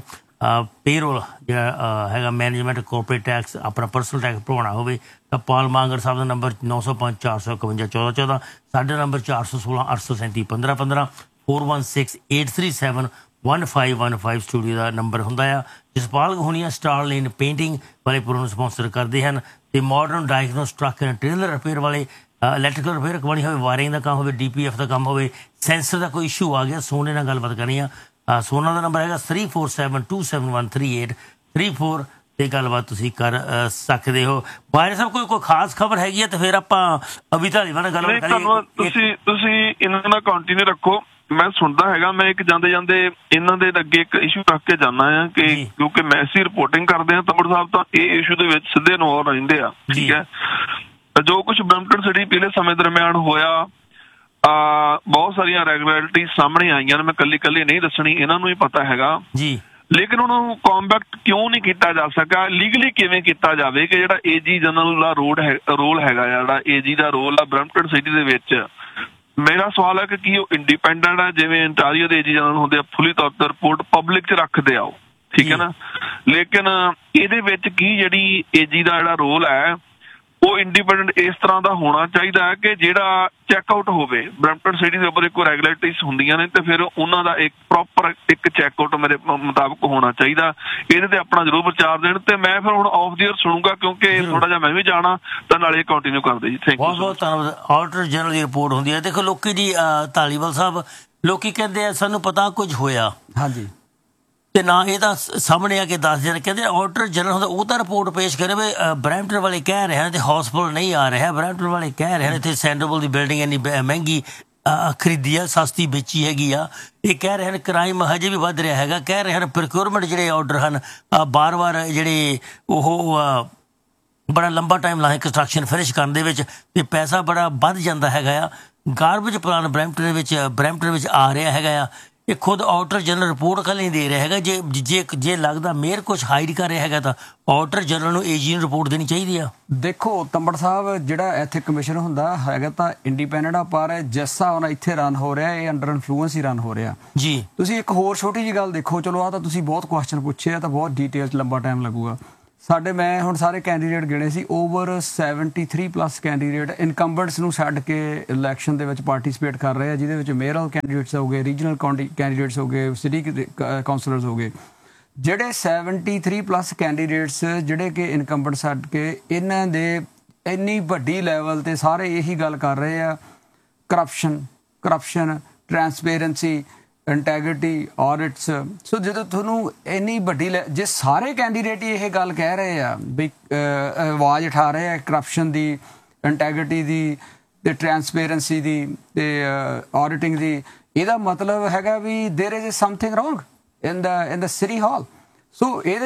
ਪੇਰੋਲ ਜਿਹੜਾ ਹੈਗਾ ਮੈਨੇਜਮੈਂਟ, ਕੋਰਪੋਰੇਟ ਟੈਕਸ, ਆਪਣਾ ਪਰਸਨਲ ਟੈਕਸ ਭਰਵਾਉਣਾ ਹੋਵੇ ਤਾਂ ਪਾਲ ਮਾਂਗਰ ਸਾਹਿਬ ਦਾ ਨੰਬਰ ਨੌ ਸੌ ਪੰਜ ਚਾਰ ਸੌ ਇਕਵੰਜਾ ਚੌਦਾਂ ਚੌਦਾਂ, ਸਾਡਾ ਨੰਬਰ ਚਾਰ ਸੌ ਸੋਲਾਂ ਅੱਠ ਸੌ ਸੈਂਤੀ ਪੰਦਰਾਂ ਪੰਦਰਾਂ, four one six eight three seven one five one five studio ਦਾ ਨੰਬਰ ਹੁੰਦਾ ਆ। ਜਸਪਾਲ ਹੋਣੀਆਂ ਸਟਾਰ ਲੇਨ ਪੇਂਟਿੰਗ ਵਾਲੇ ਪ੍ਰੋਗਰਾਮ ਸਪਾਂਸਰ ਕਰਦੇ ਹਨ। ਅਤੇ modern diagnose truck and trailer repair ਵਾਲੇ, ਇਲੈਕਟ੍ਰੀਕਲ ਰਿਪੇਅਰ ਕਰਵਾਉਣੀ ਹੋਵੇ, ਵਾਇਰਿੰਗ ਦਾ ਕੰਮ ਹੋਵੇ, ਡੀ ਪੀ ਐਫ ਦਾ ਕੰਮ ਹੋਵੇ, ਸੈਂਸਰ ਦਾ ਕੋਈ ਇਸ਼ੂ ਆ ਗਿਆ, ਸੋਨੇ ਨਾਲ ਗੱਲਬਾਤ ਕਰਨੀ ਆ। ਸੋਨਾ ਦਾ ਨੰਬਰ ਹੈਗਾ three four seven to seven one three eight three four 'ਤੇ ਗੱਲਬਾਤ ਤੁਸੀਂ ਕਰ ਸਕਦੇ ਹੋ। ਬਾਹਰ ਸਾਹਿਬ ਕੋਈ ਕੋਈ ਖਾਸ ਖਬਰ ਹੈਗੀ ਹੈ ਤਾਂ ਫਿਰ ਆਪਾਂ ਅਵੀ ਧਾਲੀਵਾਲ ਨਾਲ ਗੱਲਬਾਤ ਕਰੀਏ।
ਤੁਸੀਂ ਤੁਸੀਂ ਇਹਨਾਂ ਨਾਲ ਕੰਟੀਨਿਊ ਰੱਖੋ, ਮੈਂ ਸੁਣਦਾ ਹੈਗਾ। ਮੈਂ ਇੱਕ ਜਾਂਦੇ ਜਾਂਦੇ ਇਹਨਾਂ ਦੇ ਅੱਗੇ ਇੱਕ ਇਸ਼ੂ ਰੱਖ ਕੇ ਜਾਂਦਾ ਆ ਕਿ ਕਿਉਂਕਿ ਮੈਂ ਅਸੀਂ ਰਿਪੋਰਟਿੰਗ ਕਰਦੇ ਹਾਂ ਤੰਬੜ ਸਾਹਿਬ, ਤਾਂ ਇਹ ਇਸ਼ੂ ਦੇ ਵਿੱਚ ਸਿੱਧੇ ਇਨਵੋਲਵ ਰਹਿੰਦੇ ਆ। ਠੀਕ ਹੈ, ਜੋ ਕੁਛ ਬਰੈਂਪਟਨ ਸਿਟੀ ਪਿਛਲੇ ਸਮੇਂ ਦਰਮਿਆਨ ਹੋਇਆ, ਬਹੁਤ ਸਾਰੀਆਂ ਰੈਗੂਲੈਰਿਟੀ ਸਾਹਮਣੇ ਆਈਆਂ ਨੇ। ਮੈਂ ਕੱਲੀ ਕੱਲੀ ਨਹੀਂ ਦੱਸਣੀ, ਇਹਨਾਂ ਨੂੰ ਹੀ ਪਤਾ ਹੈਗਾ ਜੀ। ਲੇਕਿਨ ਉਹਨੂੰ ਕੰਬੈਕਟ ਕਿਉਂ ਨਹੀਂ ਕੀਤਾ ਜਾ ਸਕਿਆ, ਲੀਗਲੀ ਕਿਵੇਂ ਕੀਤਾ ਜਾਵੇ ਕਿ ਜਿਹੜਾ ਏਜੀ ਜਨਰਲ ਦਾ ਰੋਡ ਹੈ ਰੋਲ ਹੈਗਾ, ਜਿਹੜਾ ਏਜੀ ਦਾ ਰੋਲ ਆ ਬਰੈਂਪਟਨ ਸਿਟੀ ਦੇ ਵਿੱਚ। ਮੇਰਾ ਸਵਾਲ ਹੈ ਕਿ ਕੀ ਉਹ ਇੰਡੀਪੈਂਡੈਂਟ ਆ, ਜਿਵੇਂ ਇੰਟਾਰੀਓ ਦੇ ਏਜੀ ਜਨਰਲ ਹੁੰਦੇ ਆ, ਫੁੱਲੀ ਤੌਰ ਤੇ ਰਿਪੋਰਟ ਪਬਲਿਕ 'ਚ ਰੱਖਦੇ ਆ ਉਹ, ਠੀਕ ਹੈ ਨਾ। ਲੇਕਿਨ ਇਹਦੇ ਵਿੱਚ ਕੀ ਜਿਹੜੀ ਏਜੀ ਦਾ ਜਿਹੜਾ ਰੋਲ ਹੈ ਉਹ ਇੰਡੀਪੈਂਡੈਂਟ ਇਸ ਤਰ੍ਹਾਂ ਦਾ ਹੋਣਾ ਚਾਹੀਦਾ ਹੈ ਕਿ ਜਿਹੜਾ ਚੈੱਕਆਊਟ ਹੋਵੇ। ਬਰੈਂਪਟਨ ਸਿਟੀ ਦੇ ਉੱਪਰ ਇੱਕ ਰੈਗੂਲੇਟਰੀਜ਼ ਹੁੰਦੀਆਂ ਨੇ ਤੇ ਫਿਰ ਉਹਨਾਂ ਦਾ ਇੱਕ ਪ੍ਰੋਪਰ ਇੱਕ ਚੈੱਕਆਊਟ ਮੇਰੇ ਮੁਤਾਬਕ ਹੋਣਾ ਚਾਹੀਦਾ। ਇਹਦੇ ਤੇ ਆਪਣਾ ਜ਼ਰੂਰ ਵਿਚਾਰ ਦੇਣ। ਤੇ ਮੈਂ ਫਿਰ ਹੁਣ ਆਫ ਦੀ ਈਅਰ ਸੁਣੂਗਾ ਕਿਉਂਕਿ ਥੋੜਾ ਜਿਹਾ ਮੈਂ ਵੀ ਜਾਣਾ, ਤਾਂ ਨਾਲੇ ਕੰਟੀਨਿਊ ਕਰਦੇ ਜੀ। Thank you. ਬਹੁਤ ਬਹੁਤ ਧੰਨਵਾਦ। ਆਡੀਟਰ ਜਨਰਲ ਦੀ ਰਿਪੋਰਟ ਹੁੰਦੀ ਹੈ। ਦੇਖੋ ਲੋਕੀ ਜੀ ਧਾਲੀਵਾਲ ਸਾਹਿਬ, ਲੋਕੀ ਕਹਿੰਦੇ ਆ ਸਾਨੂੰ ਪਤਾ ਕੁਝ ਹੋਇਆ, ਹਾਂਜੀ, ਤੇ ਨਾ ਇਹ ਤਾਂ ਸਾਹਮਣੇ ਆ ਕੇ ਦੱਸ ਦੇਣ। ਕਹਿੰਦੇ ਆਡੀਟਰ ਜਨਰਲ ਹੁੰਦਾ, ਉਹ ਤਾਂ ਰਿਪੋਰਟ ਪੇਸ਼ ਕਰੇ ਵੀ ਬਰੈਂਪਟਨ ਵਾਲੇ ਕਹਿ ਰਹੇ ਹਨ ਤੇ ਹਸਪਤਾਲ ਨਹੀਂ ਆ ਰਿਹਾ, ਬਰੈਂਪਟਨ ਵਾਲੇ ਕਹਿ ਰਹੇ ਹਨ ਇੱਥੇ ਸੈਂਡਰਬਲ ਦੀ ਬਿਲਡਿੰਗ ਇੰਨੀ ਮਹਿੰਗੀ ਖਰੀਦੀ ਆ, ਸਸਤੀ ਵੇਚੀ ਹੈਗੀ ਆ। ਇਹ ਕਹਿ ਰਹੇ ਹਨ ਕ੍ਰਾਈਮ ਹਜੇ ਵੀ ਵੱਧ ਰਿਹਾ ਹੈਗਾ। ਕਹਿ ਰਹੇ ਹਨ ਪ੍ਰੋਕਿਉਰਮੈਂਟ ਜਿਹੜੇ ਆਰਡਰ ਹਨ ਬਾਰ ਬਾਰ ਜਿਹੜੇ ਉਹ ਬੜਾ ਲੰਬਾ ਟਾਈਮ ਲਾਏ ਕੰਸਟਰਕਸ਼ਨ ਫਿਨਿਸ਼ ਕਰਨ ਦੇ ਵਿੱਚ, ਅਤੇ ਪੈਸਾ ਬੜਾ ਵੱਧ ਜਾਂਦਾ ਹੈਗਾ ਆ। ਗਾਰਬੇਜ ਪਲਾਨ ਬਰੈਂਪਟਨ ਦੇ ਵਿੱਚ ਬਰੈਂਪਟਨ ਵਿੱਚ ਆ ਰਿਹਾ ਹੈਗਾ ਆ।
ਇਹ ਖੁਦ ਆਡੀਟਰ ਜਨਰਲ ਰਿਪੋਰਟ ਕੱਲ੍ਹ ਨਹੀਂ ਦੇ ਰਿਹਾ ਹੈਗਾ। ਜੇ ਜੇ ਜੇ ਲੱਗਦਾ ਮੇਅਰ ਕੁਛ ਹਾਈਡ ਕਰ ਰਿਹਾ ਹੈਗਾ ਤਾਂ ਆਡੀਟਰ ਜਨਰਲ ਨੂੰ ਏਜੀ ਨੂੰ ਰਿਪੋਰਟ ਦੇਣੀ ਚਾਹੀਦੀ ਆ।
ਦੇਖੋ ਤੰਬੜ ਸਾਹਿਬ, ਜਿਹੜਾ ਇੱਥੇ ਕਮਿਸ਼ਨ ਹੁੰਦਾ ਹੈਗਾ ਤਾਂ ਇੰਡੀਪੈਂਡੈਂਟ ਆ, ਪਰ ਜਿਸ ਹਿਸਾਬ ਨਾਲ ਇੱਥੇ ਰਨ ਹੋ ਰਿਹਾ ਇਹ ਅੰਡਰ ਇਨਫਲੂਐਂਸ ਹੀ ਰਨ ਹੋ ਰਿਹਾ
ਜੀ।
ਤੁਸੀਂ ਇੱਕ ਹੋਰ ਛੋਟੀ ਜਿਹੀ ਗੱਲ ਦੇਖੋ, ਚਲੋ ਆਹ ਤਾਂ ਤੁਸੀਂ ਬਹੁਤ ਕੁਐਸਚਨ ਪੁੱਛੇ ਆ ਤਾਂ ਬਹੁਤ ਡਿਟੇਲ 'ਚ ਲੰਬਾ ਟਾਈਮ ਲੱਗੂਗਾ। ਸਾਡੇ ਮੈਂ ਹੁਣ ਸਾਰੇ ਕੈਂਡੀਡੇਟ ਗਿਣੇ ਸੀ, ਓਵਰ ਸੈਵਨਟੀ ਪਲੱਸ ਕੈਂਡੀਡੇਟ ਇਨਕੰਬੈਂਟਸ ਨੂੰ ਛੱਡ ਕੇ ਇਲੈਕਸ਼ਨ ਦੇ ਵਿੱਚ ਪਾਰਟੀਸਪੇਟ ਕਰ ਰਹੇ ਆ, ਜਿਹਦੇ ਵਿੱਚ ਮੇਅਰਲ ਕੈਂਡੀਡੇਟਸ ਹੋ ਗਏ, ਰੀਜਨਲ ਕੈਂਡੀਡੇਟਸ ਹੋ ਗਏ, ਸਿਟੀ ਕਾਉਂਸਲਰਸ ਹੋ ਗਏ। ਜਿਹੜੇ ਸੈਵਨਟੀ ਪਲੱਸ ਕੈਂਡੀਡੇਟਸ ਜਿਹੜੇ ਕਿ ਇਨਕੰਬੈਂਟ ਛੱਡ ਕੇ ਇਹਨਾਂ ਦੇ ਇੰਨੀ ਵੱਡੀ ਲੈਵਲ ਤੇ ਸਾਰੇ ਇਹੀ ਗੱਲ ਕਰ ਰਹੇ ਆ, ਕਰਪਸ਼ਨ ਕਰਪਸ਼ਨ ਟਰਾਂਸਪੇਰੈਂਸੀ, ਇੰਟੈਗਰਿਟੀ, ਆਡਿਟਸ। ਸੋ ਜਦੋਂ ਤੁਹਾਨੂੰ ਇੰਨੀ ਵੱਡੀ ਜੇ ਸਾਰੇ ਕੈਂਡੀਡੇਟ ਹੀ ਇਹ ਗੱਲ ਕਹਿ ਰਹੇ ਆ ਵੀ ਆਵਾਜ਼ ਉਠਾ ਰਹੇ ਆ ਕਰਪਸ਼ਨ ਦੀ, ਇੰਟੈਗਰਿਟੀ ਦੀ ਤੇ ਟਰਾਂਸਪੇਰੈਂਸੀ ਦੀ ਤੇ ਆਡਿਟਿੰਗ ਦੀ, ਇਹਦਾ ਮਤਲਬ ਹੈਗਾ ਵੀ ਦੇयर is something wrong in the in the city ਹਾਲ। ਸੋ ਇਹਦੇ